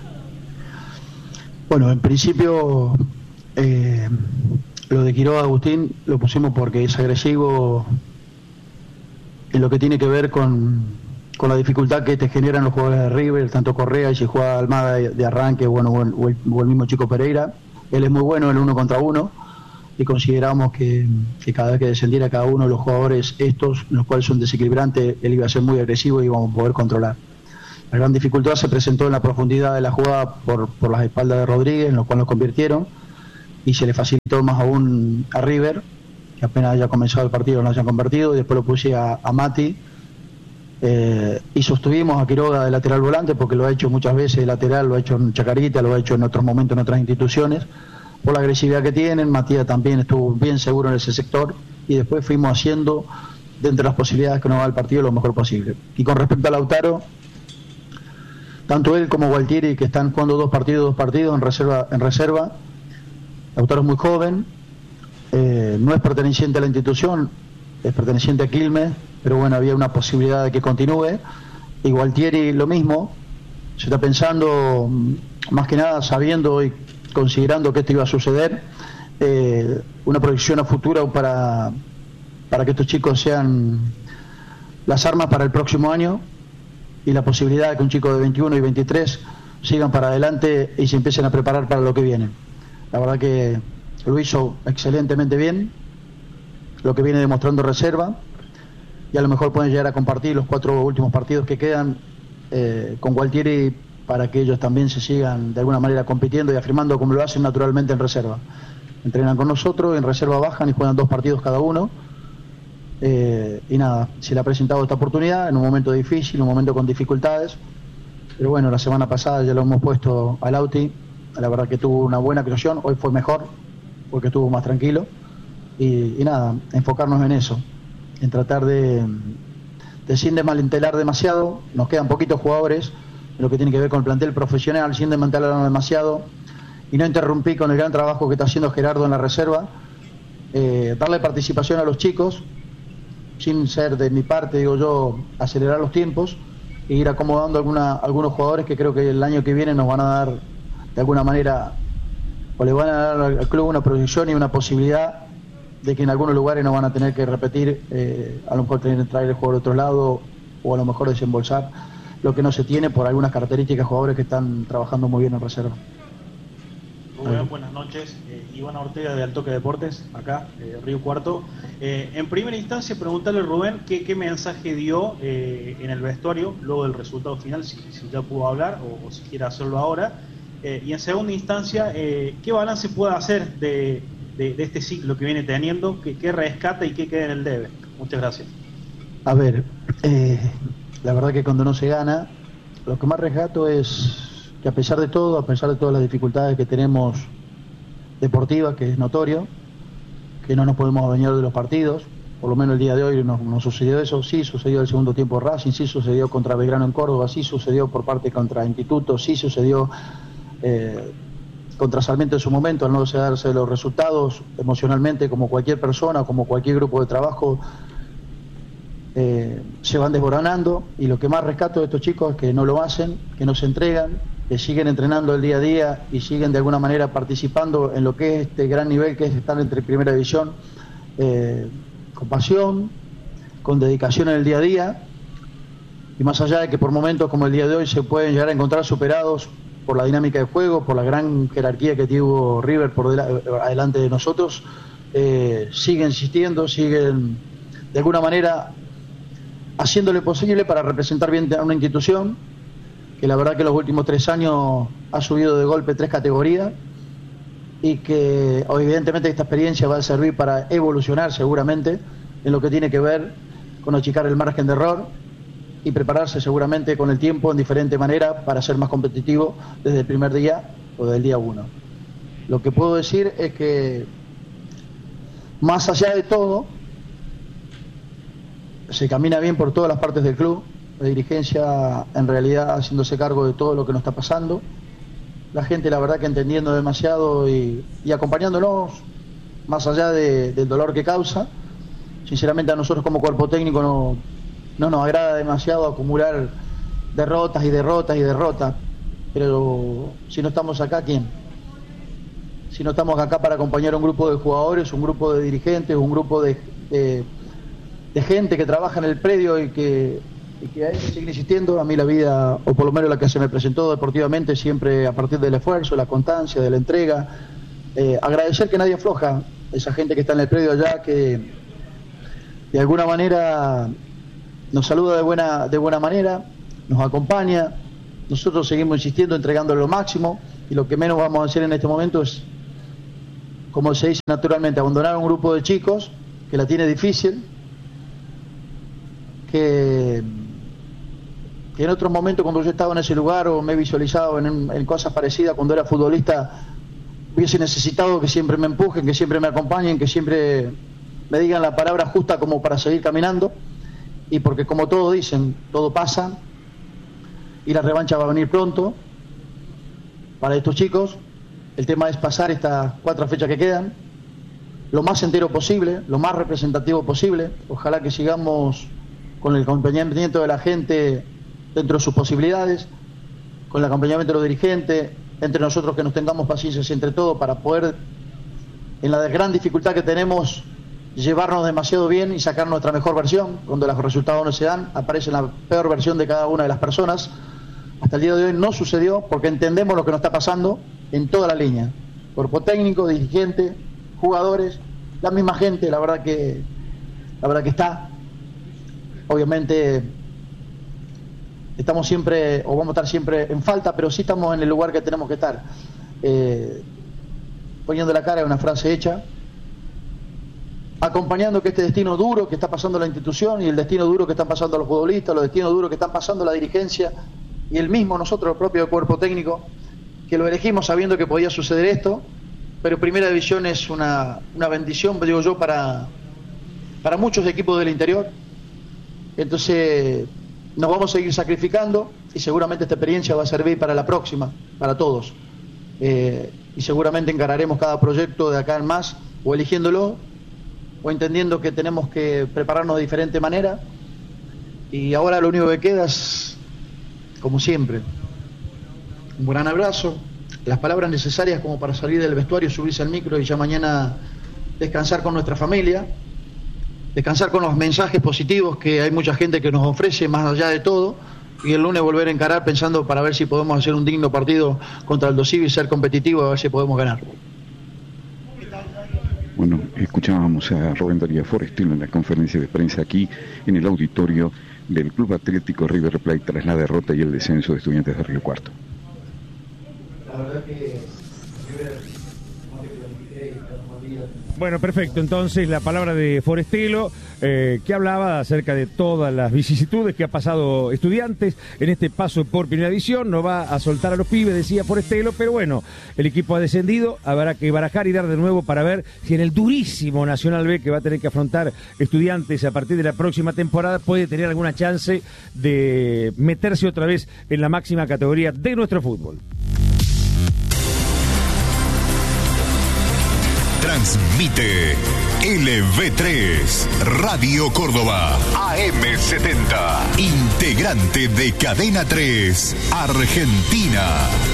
[SPEAKER 21] Bueno, en principio eh, lo de Quiroga Agustín lo pusimos porque es agresivo en lo que tiene que ver con, con la dificultad que te generan los jugadores de River, tanto Correa y si juega Almada de, de arranque, bueno, o el, o, el, o el mismo Chico Pereira. Él es muy bueno en el uno contra uno y consideramos que, que cada vez que descendiera cada uno de los jugadores estos, los cuales son desequilibrantes, él iba a ser muy agresivo y íbamos a poder controlar. La gran dificultad se presentó en la profundidad de la jugada por, por las espaldas de Rodríguez, en lo cual nos convirtieron, y se le facilitó más aún a River, que apenas haya comenzado el partido no hayan convertido, y después lo puse a, a Mati, eh, y sostuvimos a Quiroga de lateral volante, porque lo ha hecho muchas veces de lateral, lo ha hecho en Chacarita, lo ha hecho en otros momentos en otras instituciones, por la agresividad que tienen. Matías también estuvo bien seguro en ese sector, y después fuimos haciendo, dentro de las posibilidades que nos da el partido, lo mejor posible. Y con respecto a Lautaro, tanto él como Gualtieri, que están jugando dos partidos, dos partidos en reserva, en reserva. Lautaro es muy joven, eh, no es perteneciente a la institución, es perteneciente a Quilmes, pero bueno, había una posibilidad de que continúe. Y Gualtieri lo mismo, se está pensando, más que nada sabiendo y considerando que esto iba a suceder, eh, una proyección a futuro para, para que estos chicos sean las armas para el próximo año, y la posibilidad de que un chico de veintiuno y veintitrés sigan para adelante y se empiecen a preparar para lo que viene. La verdad que lo hizo excelentemente bien, lo que viene demostrando reserva, y a lo mejor pueden llegar a compartir los cuatro últimos partidos que quedan eh, con Gualtieri, para que ellos también se sigan de alguna manera compitiendo y afirmando como lo hacen naturalmente en reserva. Entrenan con nosotros, en reserva bajan y juegan dos partidos cada uno. Eh, y nada, se le ha presentado esta oportunidad en un momento difícil, en un momento con dificultades, pero bueno, la semana pasada ya lo hemos puesto al Lauti, la verdad que tuvo una buena actuación, hoy fue mejor porque estuvo más tranquilo, y, y nada, enfocarnos en eso, en tratar de, de sin desmantelar demasiado. Nos quedan poquitos jugadores en lo que tiene que ver con el plantel profesional, sin desmantelar demasiado, y no interrumpí con el gran trabajo que está haciendo Gerardo en la reserva, eh, darle participación a los chicos, sin ser de mi parte, digo yo, acelerar los tiempos e ir acomodando alguna, algunos jugadores que creo que el año que viene nos van a dar, de alguna manera, o le van a dar al club una proyección y una posibilidad de que en algunos lugares no van a tener que repetir, eh, a lo mejor tener que traer el jugador de otro lado, o a lo mejor desembolsar lo que no se tiene por algunas características de jugadores que están trabajando muy bien en reserva.
[SPEAKER 3] Rubén, buenas noches. Eh, Iván Ortega de Altoque Deportes, acá, eh, Río Cuarto. Eh, en primera instancia, preguntarle a Rubén qué, qué mensaje dio eh, en el vestuario luego del resultado final, si, si ya pudo hablar o, o si quiere hacerlo ahora. Eh, y en segunda instancia, eh, ¿qué balance puede hacer de, de, de este ciclo que viene teniendo? ¿Qué, qué rescata y qué queda en el debe? Muchas gracias.
[SPEAKER 21] A ver, eh, la verdad que cuando no se gana, lo que más rescato es que a pesar de todo, a pesar de todas las dificultades que tenemos deportivas, que es notorio, que no nos podemos adueñar de los partidos, por lo menos el día de hoy nos, nos sucedió eso, sí sucedió el segundo tiempo de Racing, sí sucedió contra Belgrano en Córdoba, sí sucedió por parte contra Instituto, sí sucedió eh, contra Sarmiento en su momento, al no darse los resultados emocionalmente, como cualquier persona, como cualquier grupo de trabajo, eh, se van desboronando, y lo que más rescato de estos chicos es que no lo hacen, que no se entregan, que siguen entrenando el día a día y siguen de alguna manera participando en lo que es este gran nivel que es estar entre primera división, eh, con pasión, con dedicación en el día a día, y más allá de que por momentos como el día de hoy se pueden llegar a encontrar superados por la dinámica de juego, por la gran jerarquía que tuvo River por delante de nosotros, eh, siguen insistiendo, siguen de alguna manera haciéndole posible para representar bien a una institución que la verdad que los últimos tres años ha subido de golpe tres categorías, y que evidentemente esta experiencia va a servir para evolucionar seguramente en lo que tiene que ver con achicar el margen de error y prepararse seguramente con el tiempo en diferente manera para ser más competitivo desde el primer día o del día uno. Lo que puedo decir es que más allá de todo se camina bien por todas las partes del club. la dirigencia en realidad haciéndose cargo de todo lo que nos está pasando, la gente la verdad que entendiendo demasiado y, y acompañándonos más allá de, del dolor que causa. Sinceramente a nosotros como cuerpo técnico no, no nos agrada demasiado acumular derrotas y derrotas y derrotas, pero si no estamos acá, ¿quién? Si no estamos acá para acompañar a un grupo de jugadores, un grupo de dirigentes, un grupo de, de, de gente que trabaja en el predio y que, y que hay que seguir insistiendo. A mí la vida, o por lo menos la que se me presentó deportivamente, siempre a partir del esfuerzo, la constancia, de la entrega. Eh, agradecer que nadie afloja, esa gente que está en el predio allá, que de alguna manera nos saluda de buena, de buena manera, nos acompaña. Nosotros seguimos insistiendo, entregándole lo máximo, y lo que menos vamos a hacer en este momento es, como se dice naturalmente, abandonar a un grupo de chicos que la tiene difícil, que, que en otros momentos cuando yo estaba en ese lugar o me he visualizado en, en cosas parecidas cuando era futbolista, hubiese necesitado que siempre me empujen, que siempre me acompañen, que siempre me digan la palabra justa como para seguir caminando, y porque como todos dicen, todo pasa y la revancha va a venir pronto para estos chicos. El tema es pasar estas cuatro fechas que quedan lo más entero posible, lo más representativo posible. Ojalá que sigamos con el acompañamiento de la gente dentro de sus posibilidades, con el acompañamiento de los dirigentes, entre nosotros que nos tengamos paciencia entre todos para poder, en la gran dificultad que tenemos, llevarnos demasiado bien y sacar nuestra mejor versión. Cuando los resultados no se dan, aparece la peor versión de cada una de las personas. Hasta el día de hoy no sucedió porque entendemos lo que nos está pasando en toda la línea. Cuerpo técnico, dirigente, jugadores, la misma gente, la verdad que la verdad que está. Obviamente estamos siempre, o vamos a estar siempre en falta, pero sí estamos en el lugar que tenemos que estar. Eh, poniendo la cara es una frase hecha. Acompañando que este destino duro que está pasando la institución y el destino duro que están pasando los futbolistas, los destinos duros que están pasando la dirigencia y el mismo nosotros, el propio cuerpo técnico, que lo elegimos sabiendo que podía suceder esto, pero Primera División es una, una bendición, digo yo, para, para muchos equipos del interior. Entonces nos vamos a seguir sacrificando y seguramente esta experiencia va a servir para la próxima, para todos. Eh, y seguramente encararemos cada proyecto de acá en más, o eligiéndolo, o entendiendo que tenemos que prepararnos de diferente manera. Y ahora lo único que queda es, como siempre, un gran abrazo, las palabras necesarias como para salir del vestuario, subirse al micro y ya mañana descansar con nuestra familia, descansar con los mensajes positivos que hay mucha gente que nos ofrece más allá de todo, y el lunes volver a encarar pensando para ver si podemos hacer un digno partido contra el Dosivi y ser competitivo, a ver si podemos ganar.
[SPEAKER 4] Bueno, escuchábamos a Rubén Darío Forestelo en la conferencia de prensa aquí en el auditorio del Club Atlético River Plate tras la derrota y el descenso de Estudiantes de Río Cuarto.
[SPEAKER 21] La verdad que
[SPEAKER 13] Bueno, perfecto. Entonces, la palabra de Forestelo, eh, que hablaba acerca de todas las vicisitudes que ha pasado Estudiantes en este paso por Primera División. No va a soltar a los pibes, decía Forestelo, pero bueno, el equipo ha descendido. Habrá que barajar y dar de nuevo para ver si en el durísimo Nacional B que va a tener que afrontar Estudiantes a partir de la próxima temporada puede tener alguna chance de meterse otra vez en la máxima categoría de nuestro fútbol.
[SPEAKER 6] Transmite L V tres, Radio Córdoba, A M setenta, integrante de Cadena tres, Argentina.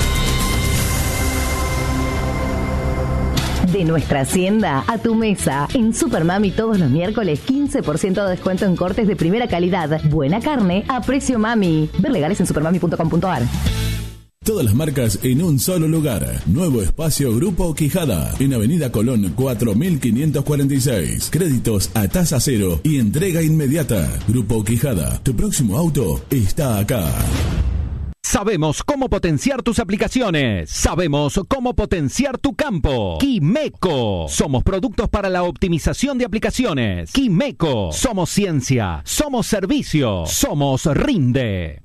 [SPEAKER 23] De nuestra hacienda a tu mesa. En Supermami todos los miércoles quince por ciento de descuento en cortes de primera calidad. Buena carne a precio mami. Ver legales en supermami punto com punto ar.
[SPEAKER 24] Todas las marcas en un solo lugar. Nuevo espacio Grupo Quijada. En Avenida Colón cuatro mil quinientos cuarenta y seis. Créditos a tasa cero y entrega inmediata. Grupo Quijada. Tu próximo auto está acá.
[SPEAKER 19] Sabemos cómo potenciar tus aplicaciones. Sabemos cómo potenciar tu campo. Quimeco. Somos productos para la optimización de aplicaciones. Quimeco. Somos ciencia. Somos servicio. Somos Rinde.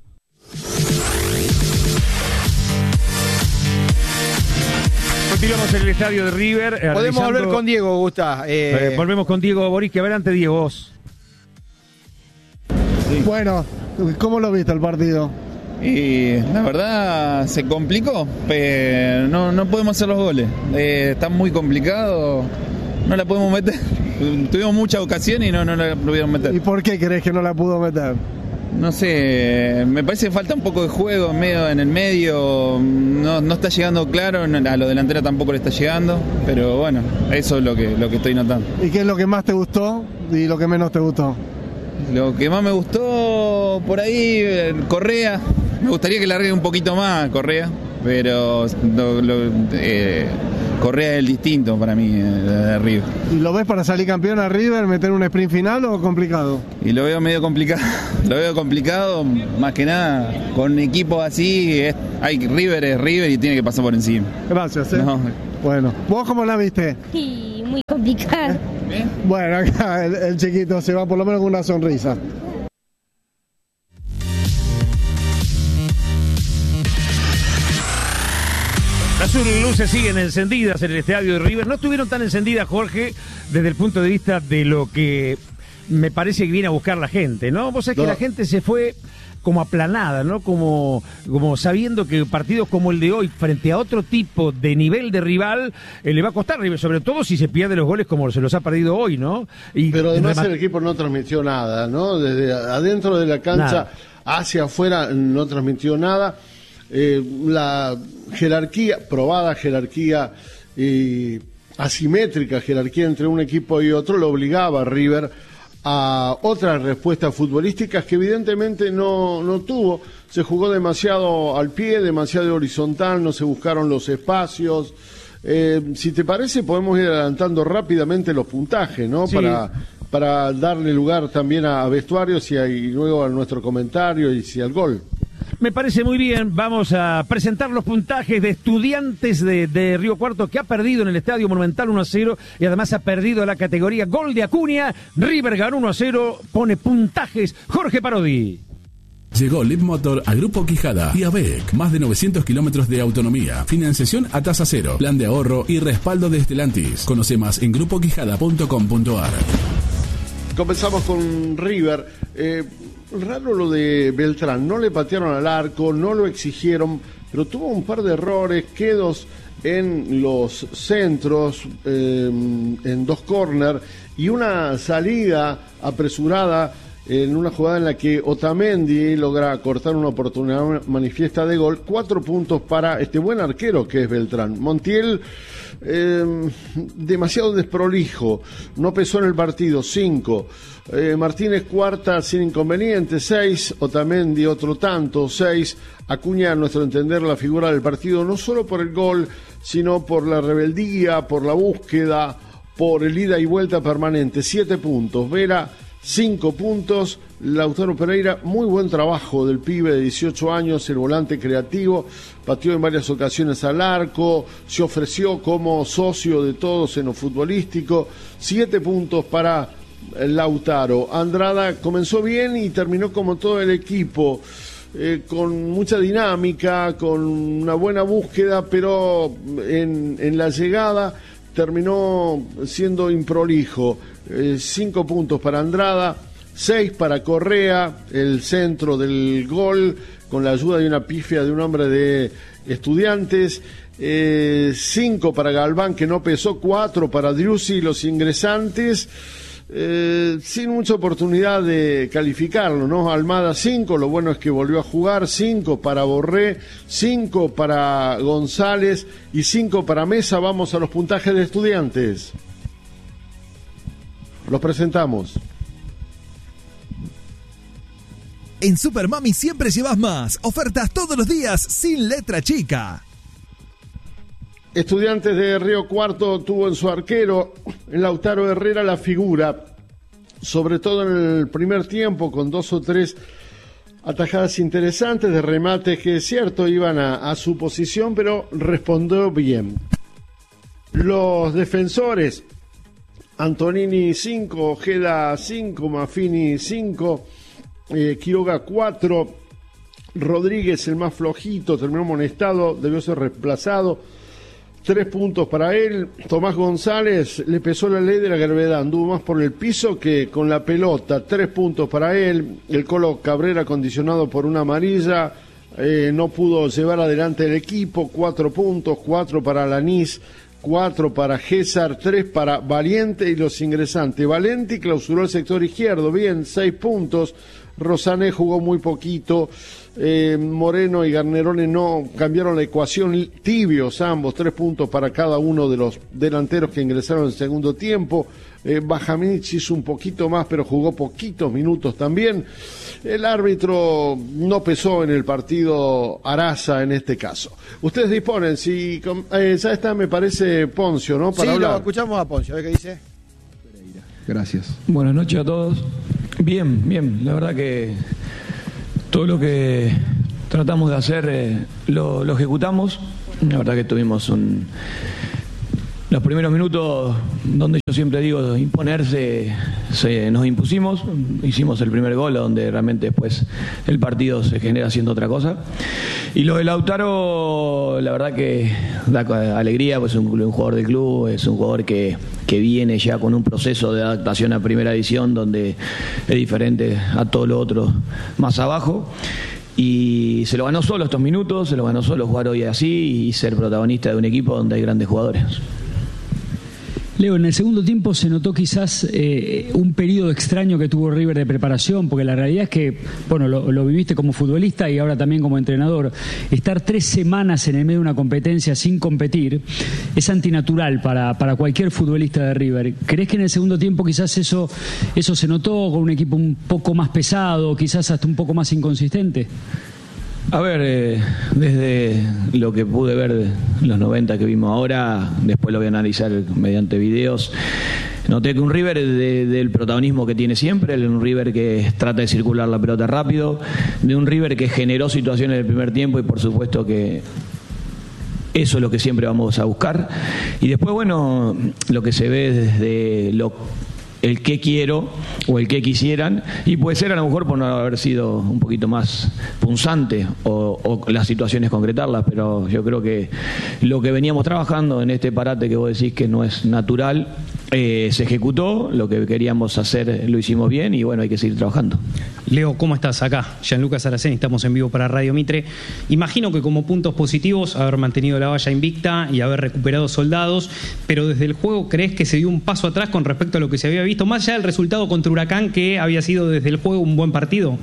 [SPEAKER 13] Continuamos en el estadio de River. Eh,
[SPEAKER 1] Podemos
[SPEAKER 13] realizando...
[SPEAKER 1] volver con Diego, Gusta. Eh...
[SPEAKER 13] Eh, volvemos con Diego Boris. Que adelante, Diego. Vos.
[SPEAKER 14] Sí. Bueno, ¿Cómo lo viste el partido?
[SPEAKER 5] Y la verdad se complicó, pero no, no podemos hacer los goles. Eh, está muy complicado, no la podemos meter. Tuvimos muchas ocasiones y no, no la pudimos meter.
[SPEAKER 14] ¿Y por qué crees que no la pudo meter?
[SPEAKER 5] No sé, me parece que falta un poco de juego en, medio, en el medio, no, no está llegando claro, no, a los delanteros tampoco le está llegando, pero bueno, eso es lo que, lo que estoy notando.
[SPEAKER 14] ¿Y qué es lo que más te gustó y lo que menos te gustó?
[SPEAKER 5] Lo que más me gustó por ahí, Correa, me gustaría que largue un poquito más Correa, pero lo, lo, eh, Correa es el distinto para mí de River.
[SPEAKER 14] ¿Y lo ves para salir campeón a River, meter un sprint final o complicado?
[SPEAKER 5] Y lo veo medio complicado, lo veo complicado, más que nada, con equipos así, es, hay River es River y tiene que pasar por encima.
[SPEAKER 14] Gracias, ¿eh? No. Bueno, ¿vos cómo la viste?
[SPEAKER 9] Sí, muy complicado.
[SPEAKER 14] ¿Bien? Bueno, acá el, el chiquito se va por lo menos con una sonrisa.
[SPEAKER 13] Las luces siguen encendidas en el estadio de River. No estuvieron tan encendidas, Jorge, desde el punto de vista de lo que me parece que viene a buscar la gente, ¿no? Vos sabés no. que la gente se fue como aplanada, ¿no? Como, como sabiendo que partidos como el de hoy, frente a otro tipo de nivel de rival, eh, le va a costar River, sobre todo si se pierde los goles como se los ha perdido hoy, ¿no? Y
[SPEAKER 7] Pero además
[SPEAKER 13] remat-
[SPEAKER 7] el equipo no transmitió nada, ¿no? Desde adentro de la cancha nada. Hacia afuera no transmitió nada. Eh, la jerarquía, probada jerarquía y asimétrica jerarquía entre un equipo y otro, lo obligaba a River a otras respuestas futbolísticas que evidentemente no, no tuvo. Se jugó demasiado al pie, demasiado horizontal, no se buscaron los espacios. Eh, si te parece, podemos ir adelantando rápidamente los puntajes, ¿no? Sí. Para, para darle lugar también a, a vestuarios y, a, y luego a nuestro comentario y si al gol.
[SPEAKER 13] Me parece muy bien, vamos a presentar los puntajes de Estudiantes de, de Río Cuarto, que ha perdido en el Estadio Monumental uno a cero y además ha perdido la categoría Gol de Acuña. River ganó uno a cero, pone puntajes Jorge Parodi.
[SPEAKER 24] Llegó Lip Motor a Grupo Quijada y a B E C. Más de novecientos kilómetros de autonomía, financiación a tasa cero, plan de ahorro y respaldo de Stellantis. Conoce más en grupo quijada punto com punto a r.
[SPEAKER 7] Comenzamos con River. Eh, raro lo de Beltrán, no le patearon al arco, no lo exigieron, pero tuvo un par de errores, quedos en los centros, eh, en dos córner y una salida apresurada en una jugada en la que Otamendi logra cortar una oportunidad manifiesta de gol. Cuatro puntos para este buen arquero que es Beltrán. Montiel, eh, demasiado desprolijo, no pesó en el partido. Cinco. eh, Martínez cuarta sin inconveniente. Seis. Otamendi otro tanto. Seis. Acuña, a nuestro entender, la figura del partido, no solo por el gol, sino por la rebeldía, por la búsqueda, por el ida y vuelta permanente. Siete puntos. Vera, cinco puntos. Lautaro Pereira, muy buen trabajo del pibe de dieciocho años, el volante creativo, pateó en varias ocasiones al arco, se ofreció como socio de todos en lo futbolístico. Siete puntos para Lautaro. Andrada comenzó bien y terminó como todo el equipo, eh, con mucha dinámica, con una buena búsqueda, pero en, en la llegada terminó siendo improlijo. Eh, cinco puntos para Andrada, seis para Correa, el centro del gol, con la ayuda de una pifia de un hombre de Estudiantes. Eh, cinco para Galván, que no pesó. Cuatro para Driussi, los ingresantes, eh, sin mucha oportunidad de calificarlo, ¿no? Almada cinco, lo bueno es que volvió a jugar. Cinco para Borré, cinco para González y cinco para Mesa. Vamos a los puntajes de Estudiantes. Los presentamos.
[SPEAKER 8] En Super Mami siempre llevas más. Ofertas todos los días sin letra chica.
[SPEAKER 7] Estudiantes de Río Cuarto tuvo en su arquero, en Lautaro Herrera, la figura, sobre todo en el primer tiempo, con dos o tres atajadas interesantes de remates que es cierto iban a, a su posición, pero respondió bien. Los defensores: Antonini cinco, Ojeda cinco, Maffini cinco, eh, Quiroga cuatro, Rodríguez el más flojito, terminó amonestado, debió ser reemplazado. tres puntos para él. Tomás González, le pesó la ley de la gravedad, anduvo más por el piso que con la pelota, tres puntos para él. El Colo Cabrera, condicionado por una amarilla, eh, no pudo llevar adelante el equipo, cuatro puntos, cuatro para Lanís, cuatro para Gésar, tres para Valiente y los ingresantes. Valenti clausuró el sector izquierdo, bien, seis puntos. Rosané jugó muy poquito. Eh, Moreno y Garnerone no cambiaron la ecuación, tibios ambos, tres puntos para cada uno de los delanteros que ingresaron en el segundo tiempo. eh, Bajamich hizo un poquito más, pero jugó poquitos minutos también. El árbitro no pesó en el partido Araza en este caso. Ustedes disponen, si eh, ya está, me parece Poncio, ¿no? Para
[SPEAKER 1] sí,
[SPEAKER 7] hablar.
[SPEAKER 1] Lo escuchamos a Poncio, a ver qué dice.
[SPEAKER 2] Gracias.
[SPEAKER 10] Buenas noches a todos. Bien, bien, la verdad que todo lo que tratamos de hacer eh, lo, lo ejecutamos. La verdad que tuvimos un... Los primeros minutos, donde yo siempre digo imponerse, se, nos impusimos, hicimos el primer gol, donde realmente después el partido se genera haciendo otra cosa. Y lo de Lautaro, la verdad que da alegría, pues es un, un jugador del club, es un jugador que, que viene ya con un proceso de adaptación a primera división, donde es diferente a todo lo otro más abajo. Y se lo ganó solo estos minutos, se lo ganó solo jugar hoy así y ser protagonista de un equipo donde hay grandes jugadores.
[SPEAKER 11] Leo, en el segundo tiempo se notó quizás eh, un periodo extraño que tuvo River de preparación, porque la realidad es que, bueno, lo, lo viviste como futbolista y ahora también como entrenador. Estar tres semanas en el medio de una competencia sin competir es antinatural para, para cualquier futbolista de River. ¿Crees que en el segundo tiempo quizás eso, eso se notó con un equipo un poco más pesado, quizás hasta un poco más inconsistente?
[SPEAKER 10] A ver, eh, desde lo que pude ver de los noventa que vimos ahora, después lo voy a analizar mediante videos, noté que un River de, del protagonismo que tiene siempre, un River que trata de circular la pelota rápido, de un River que generó situaciones en el primer tiempo y por supuesto que eso es lo que siempre vamos a buscar. Y después, bueno, lo que se ve desde lo el que quiero o el que quisieran, y puede ser a lo mejor por no haber sido un poquito más punzante o, o las situaciones concretarlas, pero yo creo que lo que veníamos trabajando en este parate que vos decís que no es natural, eh, se ejecutó, lo que queríamos hacer lo hicimos bien y bueno, hay que seguir trabajando.
[SPEAKER 15] Leo, ¿cómo estás? Acá, Gianluca Saraceni, estamos en vivo para Radio Mitre. Imagino que como puntos positivos haber mantenido la valla invicta y haber recuperado soldados, pero desde el juego, ¿crees que se dio un paso atrás con respecto a lo que se había visto, más allá del resultado contra Huracán, que había sido desde el juego un buen partido?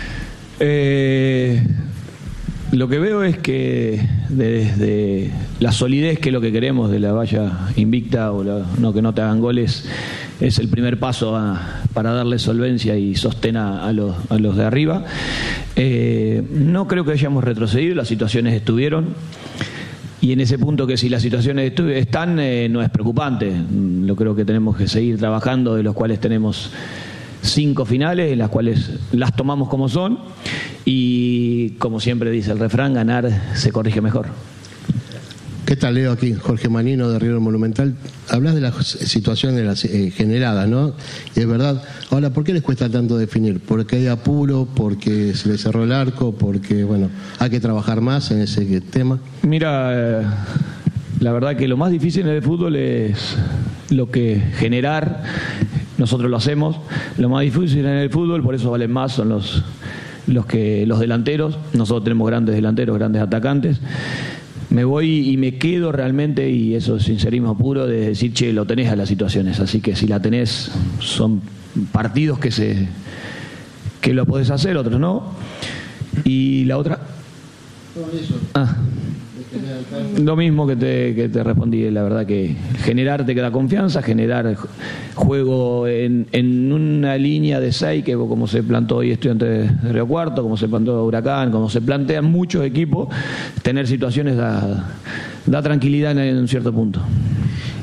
[SPEAKER 10] Eh, lo que veo es que desde la solidez, que es lo que queremos de la valla invicta, o la, no que no te hagan goles, es el primer paso a, para darle solvencia y sostén a, a, los, a los de arriba. Eh, no creo que hayamos retrocedido, las situaciones estuvieron. Y en ese punto que si las situaciones están, eh, no es preocupante. Yo creo que tenemos que seguir trabajando, de los cuales tenemos cinco finales, en las cuales las tomamos como son. Y como siempre dice el refrán, ganar se corrige mejor.
[SPEAKER 16] ¿Qué tal, Leo? Aquí Jorge Manino de River Monumental. Hablas de las situaciones las, eh, generadas, ¿no? Y es verdad. Ahora, ¿por qué les cuesta tanto definir? ¿Porque hay apuro? ¿Porque se les cerró el arco? ¿Porque, bueno, hay que trabajar más en ese tema?
[SPEAKER 10] Mira, eh, la verdad que lo más difícil en el fútbol es lo que generar. Nosotros lo hacemos. Lo más difícil en el fútbol, por eso valen más, son los, los, que, los delanteros. Nosotros tenemos grandes delanteros, grandes atacantes. Me voy y me quedo realmente, y eso es sincerismo puro, de decir, che, lo tenés a las situaciones, así que si la tenés, son partidos que se que lo podés hacer, otros no. Y la otra, ah, lo mismo que te, que te respondí, la verdad que generar te da confianza, generar juego en, en una línea de seis, que como se plantó hoy Estudiantes de Río Cuarto, como se plantó Huracán, como se plantean muchos equipos, tener situaciones da, da tranquilidad en, en un cierto punto.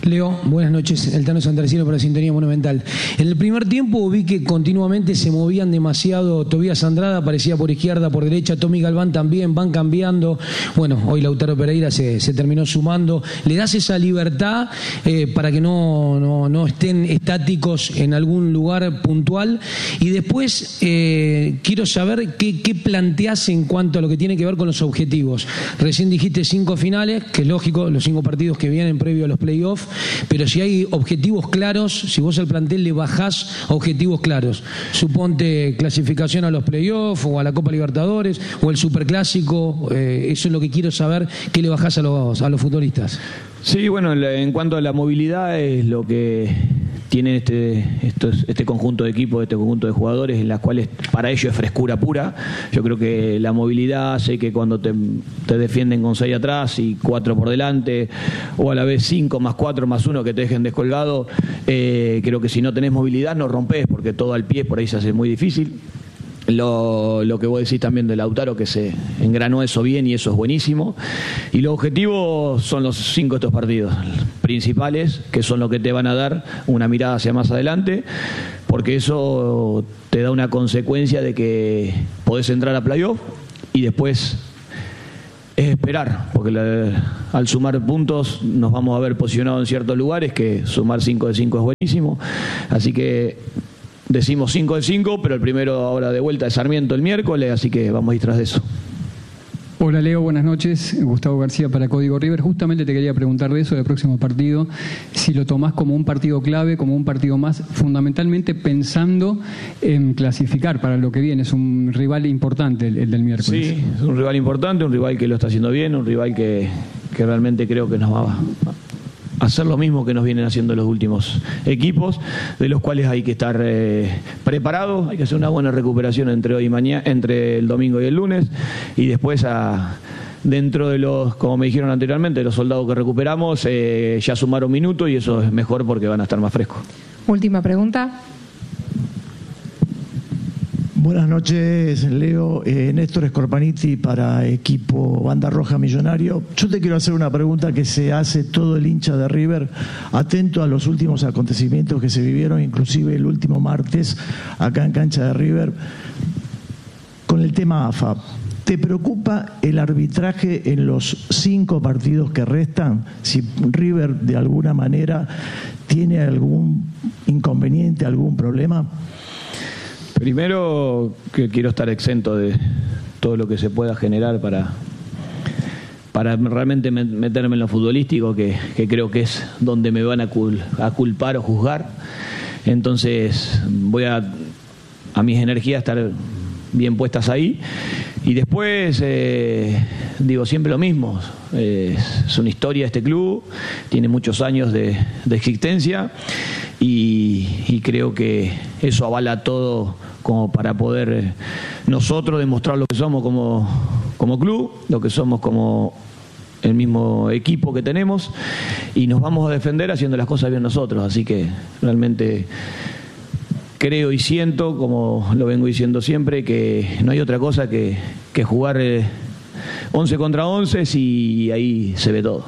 [SPEAKER 12] Leo, buenas noches. El Tano Santarciero para Sintonía Monumental. En el primer tiempo vi que continuamente se movían demasiado. Tobías Andrada aparecía por izquierda, por derecha. Tommy Galván también, van cambiando. Bueno, hoy Lautaro Pereira se, se terminó sumando. ¿Le das esa libertad eh, para que no, no, no estén estáticos en algún lugar puntual? Y después eh, quiero saber qué, qué planteás en cuanto a lo que tiene que ver con los objetivos. Recién dijiste cinco finales, que es lógico, los cinco partidos que vienen previo a los playoffs, pero si hay objetivos claros, si vos al plantel le bajás objetivos claros, suponte clasificación a los playoffs o a la Copa Libertadores o el Superclásico, eh, eso es lo que quiero saber, ¿qué le bajás a los, a los futbolistas?
[SPEAKER 10] Sí, bueno, en cuanto a la movilidad es lo que tiene este, estos, este conjunto de equipos, este conjunto de jugadores, en las cuales para ellos es frescura pura. Yo creo que la movilidad hace que cuando te, te defienden con seis atrás y cuatro por delante, o a la vez cinco más cuatro más uno que te dejen descolgado, eh, creo que si no tenés movilidad no rompés, porque todo al pie por ahí se hace muy difícil. Lo, lo que vos decís también de Lautaro, que se engranó eso bien y eso es buenísimo. Y los objetivos son los cinco de estos partidos principales, que son los que te van a dar una mirada hacia más adelante, porque eso te da una consecuencia de que podés entrar a playoff y después es esperar, porque la, al sumar puntos nos vamos a ver posicionados en ciertos lugares, que sumar cinco de cinco es buenísimo. Así que decimos cinco de cinco, pero el primero ahora de vuelta es Sarmiento el miércoles, así que vamos a ir tras de eso.
[SPEAKER 11] Hola Leo, buenas noches. Gustavo García para Código River. Justamente te quería preguntar de eso, del próximo partido, si lo tomás como un partido clave, como un partido más, fundamentalmente pensando en clasificar para lo que viene. Es un rival importante el, el del miércoles.
[SPEAKER 10] Sí, es un rival importante, un rival que lo está haciendo bien, un rival que, que realmente creo que nos va a hacer lo mismo que nos vienen haciendo los últimos equipos, de los cuales hay que estar eh, preparados, hay que hacer una buena recuperación entre hoy y mañana, entre el domingo y el lunes, y después a, dentro de los, como me dijeron anteriormente, los soldados que recuperamos, eh, ya sumaron minutos y eso es mejor porque van a estar más frescos.
[SPEAKER 17] Última pregunta.
[SPEAKER 18] Buenas noches, Leo. Eh, Néstor Scorpaniti para equipo Banda Roja Millonario. Yo te quiero hacer una pregunta que se hace todo el hincha de River, atento a los últimos acontecimientos que se vivieron, inclusive el último martes acá en cancha de River, con el tema A F A. ¿Te preocupa el arbitraje en los cinco partidos que restan? Si River de alguna manera tiene algún inconveniente, algún problema.
[SPEAKER 10] Primero, que quiero estar exento de todo lo que se pueda generar para, para realmente meterme en lo futbolístico, que, que creo que es donde me van a, cul, a culpar o juzgar. Entonces voy a, a mis energías estar bien puestas ahí. Y después, eh, digo siempre lo mismo, eh, es una historia este club, tiene muchos años de, de existencia y, y creo que eso avala todo como para poder eh, nosotros demostrar lo que somos como, como club, lo que somos como el mismo equipo que tenemos, y nos vamos a defender haciendo las cosas bien nosotros, así que realmente creo y siento, como lo vengo diciendo siempre, que no hay otra cosa que, que jugar eh, once contra once y ahí se ve todo.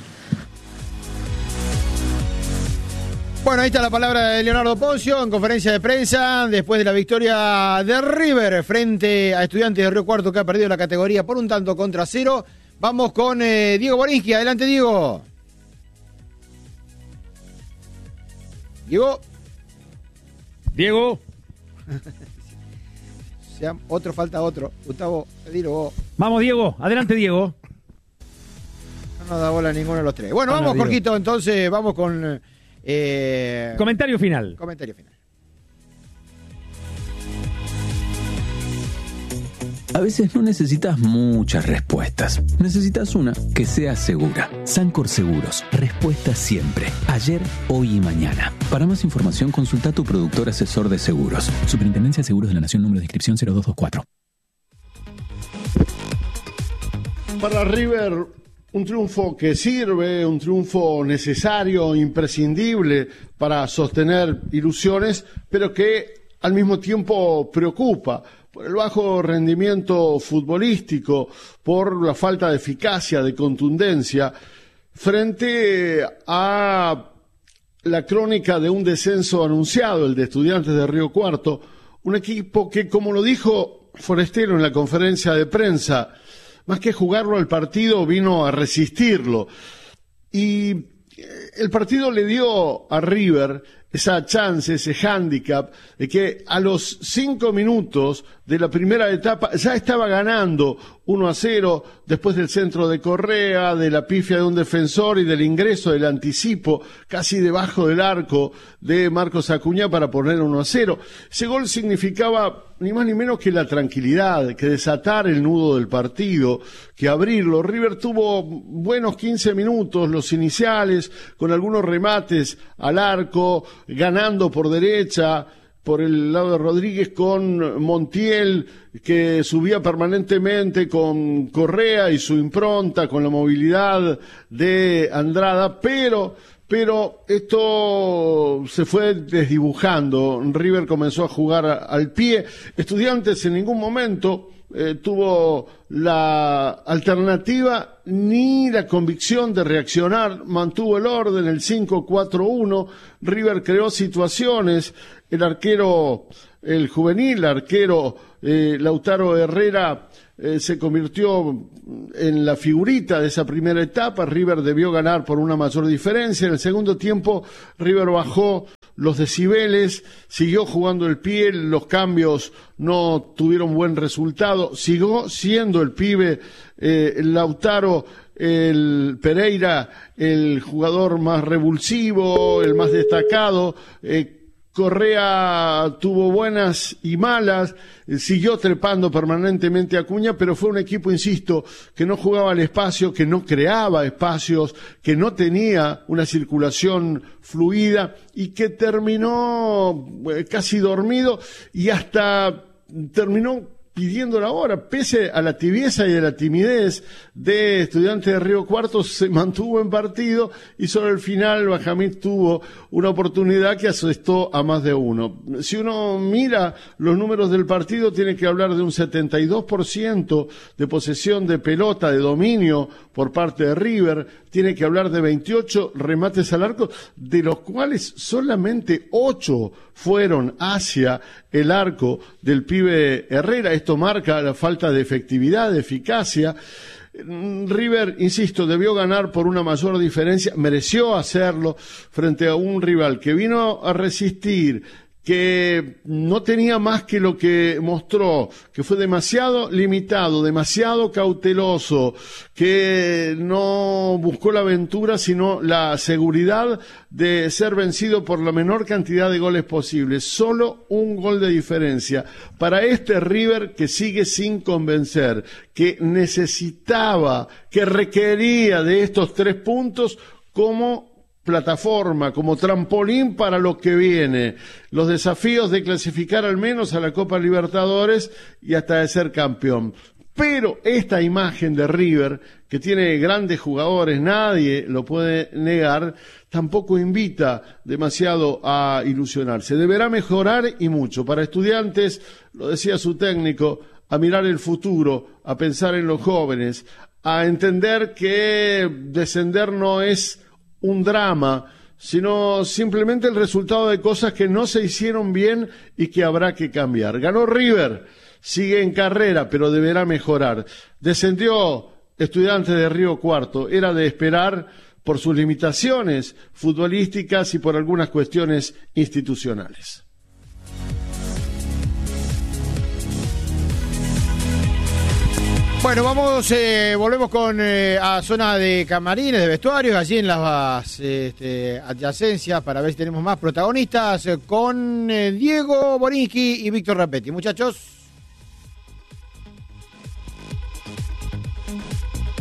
[SPEAKER 1] Bueno, ahí está la palabra de Leonardo Poncio en conferencia de prensa después de la victoria de River frente a Estudiantes de Río Cuarto, que ha perdido la categoría por un tanto contra cero. Vamos con eh, Diego Borinsky. Adelante, Diego. Diego.
[SPEAKER 13] Diego.
[SPEAKER 1] Sea otro, falta otro. Gustavo, dilo vos.
[SPEAKER 13] Vamos, Diego. Adelante, Diego.
[SPEAKER 1] No nos da bola a ninguno de los tres. Bueno,
[SPEAKER 13] Bueno,
[SPEAKER 1] vamos,
[SPEAKER 13] Diego.
[SPEAKER 1] Jorgito, entonces vamos con... Eh,
[SPEAKER 13] Comentario final.
[SPEAKER 1] Comentario final.
[SPEAKER 22] A veces no necesitas muchas respuestas. Necesitas una que sea segura. Sancor Seguros. Respuesta siempre. Ayer, hoy y mañana. Para más información, consulta a tu productor asesor de seguros. Superintendencia de Seguros de la Nación, número de inscripción cero dos dos cuatro.
[SPEAKER 7] Para River, un triunfo que sirve, un triunfo necesario, imprescindible para sostener ilusiones, pero que al mismo tiempo preocupa por el bajo rendimiento futbolístico, por la falta de eficacia, de contundencia, frente a la crónica de un descenso anunciado, el de Estudiantes de Río Cuarto, un equipo que, como lo dijo Forestero en la conferencia de prensa, más que jugarlo al partido, vino a resistirlo. Y el partido le dio a River esa chance, ese hándicap, de que a los cinco minutos de la primera etapa ya estaba ganando uno a cero después del centro de Correa, de la pifia de un defensor y del ingreso del anticipo casi debajo del arco de Marcos Acuña para poner uno a cero. Ese gol significaba ni más ni menos que la tranquilidad, que desatar el nudo del partido, que abrirlo. River tuvo buenos quince minutos, los iniciales, con algunos remates al arco, ganando por derecha, por el lado de Rodríguez, con Montiel, que subía permanentemente, con Correa y su impronta, con la movilidad de Andrada, pero... Pero esto se fue desdibujando. River comenzó a jugar al pie. Estudiantes en ningún momento eh, tuvo la alternativa ni la convicción de reaccionar. Mantuvo el orden, el cinco cuatro uno. River creó situaciones. El arquero, el juvenil arquero eh, Lautaro Herrera, Eh, se convirtió en la figurita de esa primera etapa. River debió ganar por una mayor diferencia. En el segundo tiempo River bajó los decibeles, siguió jugando el pie, los cambios no tuvieron buen resultado, siguió siendo el pibe eh, Lautaro el Pereira el jugador más revulsivo, el más destacado. eh, Correa tuvo buenas y malas, siguió trepando permanentemente a Acuña, pero fue un equipo, insisto, que no jugaba al espacio, que no creaba espacios, que no tenía una circulación fluida y que terminó casi dormido y hasta terminó pidiendo la hora, pese a la tibieza y a la timidez de Estudiantes de Río Cuarto, se mantuvo en partido y sobre el final Bajamín tuvo una oportunidad que asestó a más de uno. Si uno mira los números del partido, tiene que hablar de un setenta y dos por ciento de posesión de pelota, de dominio por parte de River, tiene que hablar de veintiocho remates al arco, de los cuales solamente ocho fueron hacia el arco del pibe Herrera. Esto marca la falta de efectividad, de eficacia. River, insisto, debió ganar por una mayor diferencia, mereció hacerlo frente a un rival que vino a resistir, que no tenía más que lo que mostró, que fue demasiado limitado, demasiado cauteloso, que no buscó la aventura, sino la seguridad de ser vencido por la menor cantidad de goles posibles. Solo un gol de diferencia para este River que sigue sin convencer, que necesitaba, que requería de estos tres puntos como plataforma, como trampolín para lo que viene, los desafíos de clasificar al menos a la Copa Libertadores y hasta de ser campeón. Pero esta imagen de River, que tiene grandes jugadores, nadie lo puede negar, tampoco invita demasiado a ilusionarse. Deberá mejorar y mucho. Para Estudiantes, lo decía su técnico, a mirar el futuro, a pensar en los jóvenes, a entender que descender no es un drama, sino simplemente el resultado de cosas que no se hicieron bien y que habrá que cambiar. Ganó River, sigue en carrera, pero deberá mejorar. Descendió Estudiantes de Río Cuarto, era de esperar por sus limitaciones futbolísticas y por algunas cuestiones institucionales.
[SPEAKER 1] Bueno, vamos, eh, volvemos con eh, a zona de camarines, de vestuarios, allí en las este, adyacencias para ver si tenemos más protagonistas eh, con eh, Diego Borinsky y Víctor Rapetti. Muchachos.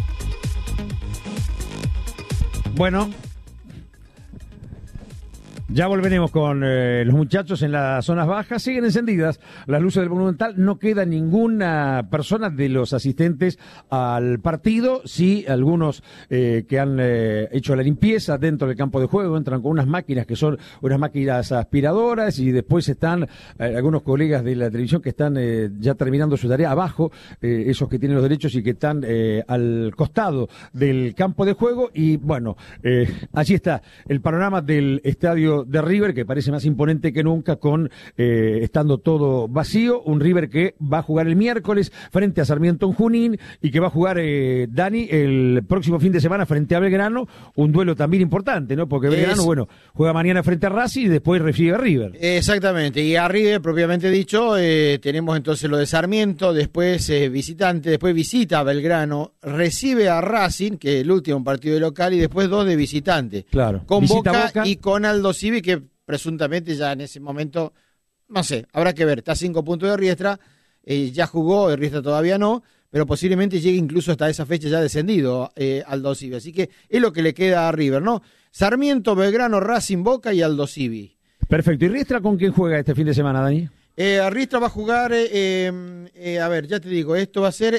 [SPEAKER 13] Bueno, Ya volveremos con eh, los muchachos en las zonas bajas. Siguen encendidas las luces del Monumental. No queda ninguna persona de los asistentes al partido. Sí, algunos eh, que han eh, hecho la limpieza dentro del campo de juego entran con unas máquinas que son unas máquinas aspiradoras, y después están eh, algunos colegas de la televisión que están eh, ya terminando su tarea abajo, eh, esos que tienen los derechos y que están eh, al costado del campo de juego. Y bueno, eh, allí está el panorama del estadio de River, que parece más imponente que nunca, con eh, estando todo vacío. Un River que va a jugar el miércoles frente a Sarmiento en Junín, y que va a jugar eh, Dani el próximo fin de semana frente a Belgrano, un duelo también importante, ¿no? Porque Belgrano, es... bueno, juega mañana frente a Racing y después recibe a River.
[SPEAKER 1] Exactamente, y a River, propiamente dicho, eh, tenemos entonces lo de Sarmiento, después eh, visitante, después visita a Belgrano, recibe a Racing, que es el último partido de local, y después dos de visitante.
[SPEAKER 13] Claro.
[SPEAKER 1] Con
[SPEAKER 13] Visita
[SPEAKER 1] Boca,
[SPEAKER 13] Boca
[SPEAKER 1] y con Aldo Civi, que presuntamente ya en ese momento, no sé, habrá que ver, está a cinco puntos de Riestra, eh, ya jugó, el Riestra todavía no, pero posiblemente llegue incluso hasta esa fecha ya descendido eh, Aldo Civi, así que es lo que le queda a River, ¿no? Sarmiento, Belgrano, Racing, Boca y Aldo Civi.
[SPEAKER 13] Perfecto, ¿y Riestra con quién juega este fin de semana, Dani?
[SPEAKER 1] Eh, Riestra va a jugar, eh, eh, eh, a ver, ya te digo, esto va a ser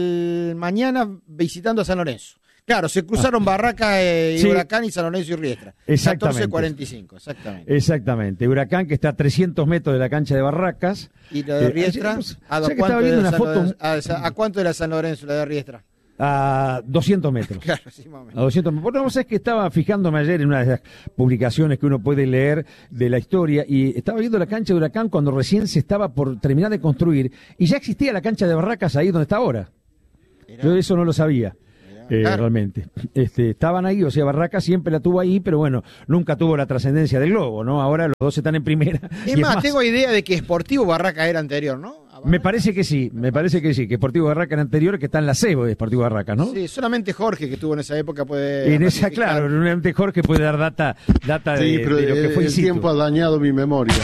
[SPEAKER 1] el mañana visitando a San Lorenzo. Claro, se cruzaron ah. Barraca eh, y sí. Huracán y San Lorenzo y Riestra.
[SPEAKER 13] Exactamente.
[SPEAKER 1] catorce cuarenta y cinco, exactamente.
[SPEAKER 13] Exactamente. Huracán, que está a trescientos metros de la cancha de Barracas.
[SPEAKER 1] ¿Y la de Riestra?
[SPEAKER 13] Eh,
[SPEAKER 1] ¿A,
[SPEAKER 13] o sea, cuánto de una foto...
[SPEAKER 1] a, ¿A cuánto era San Lorenzo la de Riestra?
[SPEAKER 13] A doscientos metros.
[SPEAKER 1] Claro, sí, más o menos.
[SPEAKER 13] A doscientos metros. Bueno, vos sabés que estaba fijándome ayer en una de las publicaciones que uno puede leer de la historia, y estaba viendo la cancha de Huracán cuando recién se estaba por terminar de construir, y ya existía la cancha de Barracas ahí donde está ahora. Era... Yo eso no lo sabía. Eh, claro. Realmente este, estaban ahí, o sea, Barraca siempre la tuvo ahí, pero bueno, nunca tuvo la trascendencia del globo, ¿no? Ahora los dos están en primera.
[SPEAKER 1] Es, más, es más, tengo idea de que Sportivo Barraca era anterior, ¿no?
[SPEAKER 13] Me parece que sí, me parece que sí, que Sportivo Barraca era anterior, que está en la C E B de Sportivo Barraca, ¿no?
[SPEAKER 1] Sí, solamente Jorge, que estuvo en esa época, puede...
[SPEAKER 13] En esa, claro, solamente Jorge puede dar data, data
[SPEAKER 7] sí,
[SPEAKER 13] de,
[SPEAKER 7] pero
[SPEAKER 13] de lo que fue
[SPEAKER 7] el tiempo ha dañado mi memoria.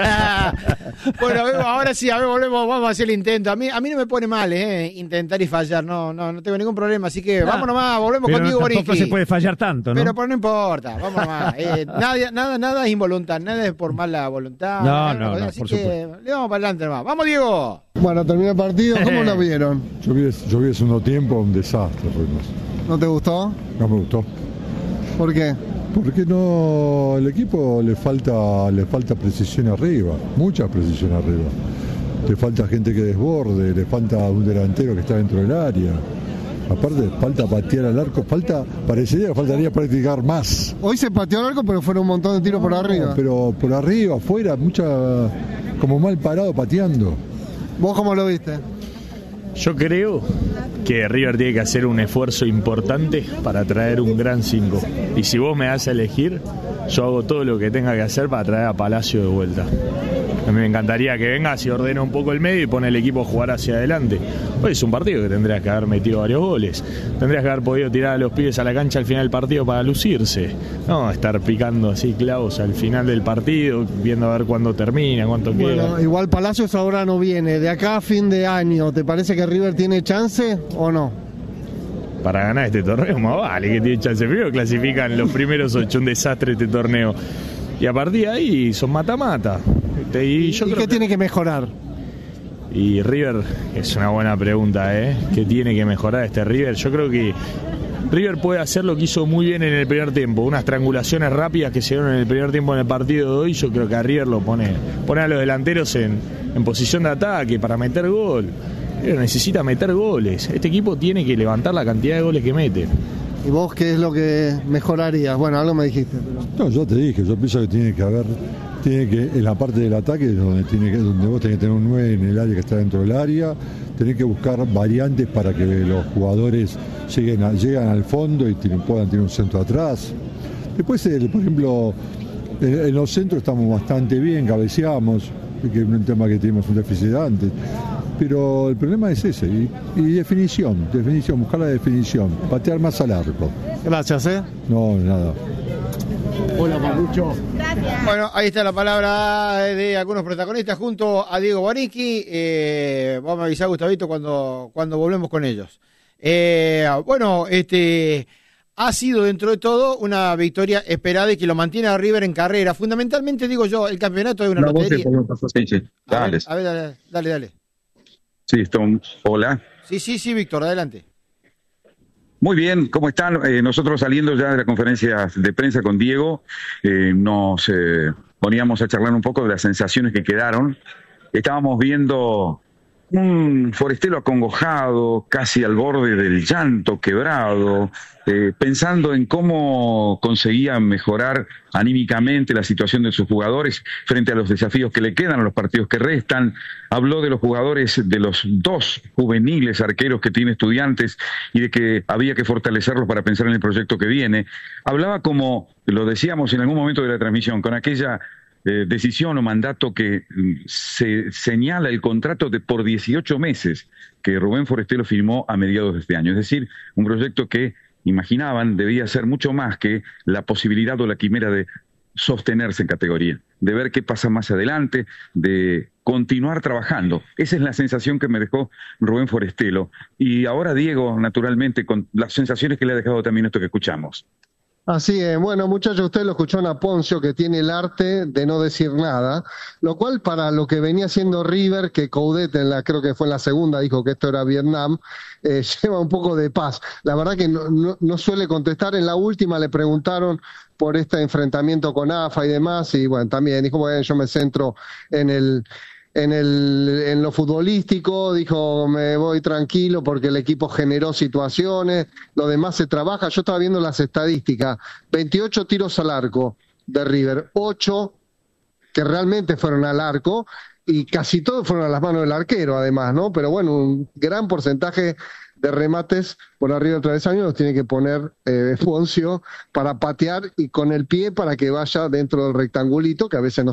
[SPEAKER 1] Bueno, a ver, ahora sí, a ver, volvemos, vamos a hacer el intento. A mí, a mí no me pone mal, ¿eh? Intentar y fallar, no, no, no tengo ningún problema, así que ah, vamos nomás, volvemos
[SPEAKER 13] pero
[SPEAKER 1] contigo,
[SPEAKER 13] no,
[SPEAKER 1] Boriki.
[SPEAKER 13] Tampoco se puede fallar tanto, ¿no?
[SPEAKER 1] Pero, pero no importa, vamos nomás. Eh, nada, nada, nada es involuntario, nada es por mala voluntad.
[SPEAKER 13] No,
[SPEAKER 1] nada,
[SPEAKER 13] no, no,
[SPEAKER 1] así
[SPEAKER 13] por
[SPEAKER 1] que
[SPEAKER 13] supuesto.
[SPEAKER 1] le vamos para adelante nomás. ¡Vamos, Diego!
[SPEAKER 14] Bueno, terminó el partido, ¿cómo lo vieron?
[SPEAKER 3] Yo vi, yo vi el segundo tiempo, un desastre fuimos.
[SPEAKER 14] ¿No te gustó?
[SPEAKER 3] No me gustó.
[SPEAKER 14] ¿Por qué?
[SPEAKER 3] Porque no, el equipo le falta, le falta precisión arriba, mucha precisión arriba. Le falta gente que desborde, le falta un delantero que está dentro del área. Aparte, falta patear al arco, falta, parecería que faltaría practicar más.
[SPEAKER 14] Hoy se pateó al arco, pero fueron un montón de tiros no, por arriba.
[SPEAKER 3] Pero por arriba, afuera, mucha, como mal parado pateando.
[SPEAKER 14] ¿Vos cómo lo viste?
[SPEAKER 4] Yo creo que River tiene que hacer un esfuerzo importante para traer un gran cinco. Y si vos me das a elegir, yo hago todo lo que tenga que hacer para traer a Palacio de vuelta. A mí me encantaría que vengas y ordena un poco el medio y pone el equipo a jugar hacia adelante. Hoy es un partido que tendrías que haber metido varios goles. Tendrías que haber podido tirar a los pibes a la cancha al final del partido para lucirse. No estar picando así clavos al final del partido, viendo a ver cuándo termina, cuánto
[SPEAKER 14] bueno, queda. Bueno, igual Palacios ahora no viene. De acá a fin de año, ¿te parece que River tiene chance o no?
[SPEAKER 4] Para ganar este torneo, más vale que tiene chance. Primero clasifican los primeros ocho, un desastre este torneo. Y a partir de ahí son mata-mata. Y, yo
[SPEAKER 14] ¿Y
[SPEAKER 4] creo
[SPEAKER 14] qué
[SPEAKER 4] que...
[SPEAKER 14] tiene que mejorar?
[SPEAKER 4] Y River, es una buena pregunta, ¿eh? ¿Qué tiene que mejorar este River? Yo creo que River puede hacer lo que hizo muy bien en el primer tiempo. Unas triangulaciones rápidas que se dieron en el primer tiempo en el partido de hoy. Yo creo que a River lo pone, pone a los delanteros en, en posición de ataque para meter gol. River necesita meter goles. Este equipo tiene que levantar la cantidad de goles que mete.
[SPEAKER 14] ¿Y vos qué es lo que mejorarías? Bueno, algo me dijiste. Pero...
[SPEAKER 3] No, yo te dije, yo pienso que tiene que haber, tiene que, en la parte del ataque, donde, tiene que, donde vos tenés que tener un nueve en el área que está dentro del área, tenés que buscar variantes para que los jugadores lleguen, a, lleguen al fondo y tienen, puedan tener un centro atrás. Después, el, por ejemplo, en, en los centros estamos bastante bien, cabeceamos, que es un tema que tenemos un déficit antes. Pero el problema es ese, y, y definición, definición, buscar la definición, patear más al arco.
[SPEAKER 14] Gracias, ¿eh?
[SPEAKER 3] No, nada.
[SPEAKER 1] Hola, Palucho. Gracias. Bueno, ahí está la palabra de algunos protagonistas junto a Diego Boriki. Eh, vamos a avisar a Gustavito cuando, cuando volvemos con ellos. Eh, bueno, este... ha sido dentro de todo una victoria esperada y que lo mantiene a River en carrera. Fundamentalmente, digo yo, el campeonato es una
[SPEAKER 6] no,
[SPEAKER 1] lotería.
[SPEAKER 6] Sí, sí.
[SPEAKER 1] A ver,
[SPEAKER 6] Dale.
[SPEAKER 1] a ver, dale, dale, dale.
[SPEAKER 6] Sí, Stone. Hola.
[SPEAKER 1] Sí, sí, sí, Víctor, adelante.
[SPEAKER 6] Muy bien, ¿cómo están? Eh, nosotros saliendo ya de la conferencia de prensa con Diego, eh, nos eh, poníamos a charlar un poco de las sensaciones que quedaron. Estábamos viendo un Forestelo acongojado, casi al borde del llanto, quebrado, eh, pensando en cómo conseguía mejorar anímicamente la situación de sus jugadores frente a los desafíos que le quedan, a los partidos que restan. Habló de los jugadores, de los dos juveniles arqueros que tiene Estudiantes y de que había que fortalecerlos para pensar en el proyecto que viene. Hablaba, como lo decíamos en algún momento de la transmisión, con aquella Eh, decisión o mandato que se señala el contrato de por dieciocho meses que Rubén Forestelo firmó a mediados de este año. Es decir, un proyecto que imaginaban debía ser mucho más que la posibilidad o la quimera de sostenerse en categoría, de ver qué pasa más adelante, de continuar trabajando. Esa es la sensación que me dejó Rubén Forestelo. Y ahora Diego, naturalmente, con las sensaciones que le ha dejado también esto que escuchamos.
[SPEAKER 14] Así es, bueno muchachos, usted lo escuchó a Poncio, que tiene el arte de no decir nada, lo cual para lo que venía haciendo River, que Coudet en la, creo que fue en la segunda, dijo que esto era Vietnam, eh, lleva un poco de paz. La verdad que no, no, no suele contestar. En la última le preguntaron por este enfrentamiento con A F A y demás, y bueno, también dijo, bueno, yo me centro en el... En, el, en lo futbolístico, dijo, me voy tranquilo porque el equipo generó situaciones, lo demás se trabaja. Yo estaba viendo las estadísticas, veintiocho tiros al arco de River, ocho que realmente fueron al arco y casi todos fueron a las manos del arquero además, ¿no? Pero bueno, un gran porcentaje de remates por arriba del travesaño los tiene que poner eh, Poncio para patear y con el pie para que vaya dentro del rectangulito, que a veces no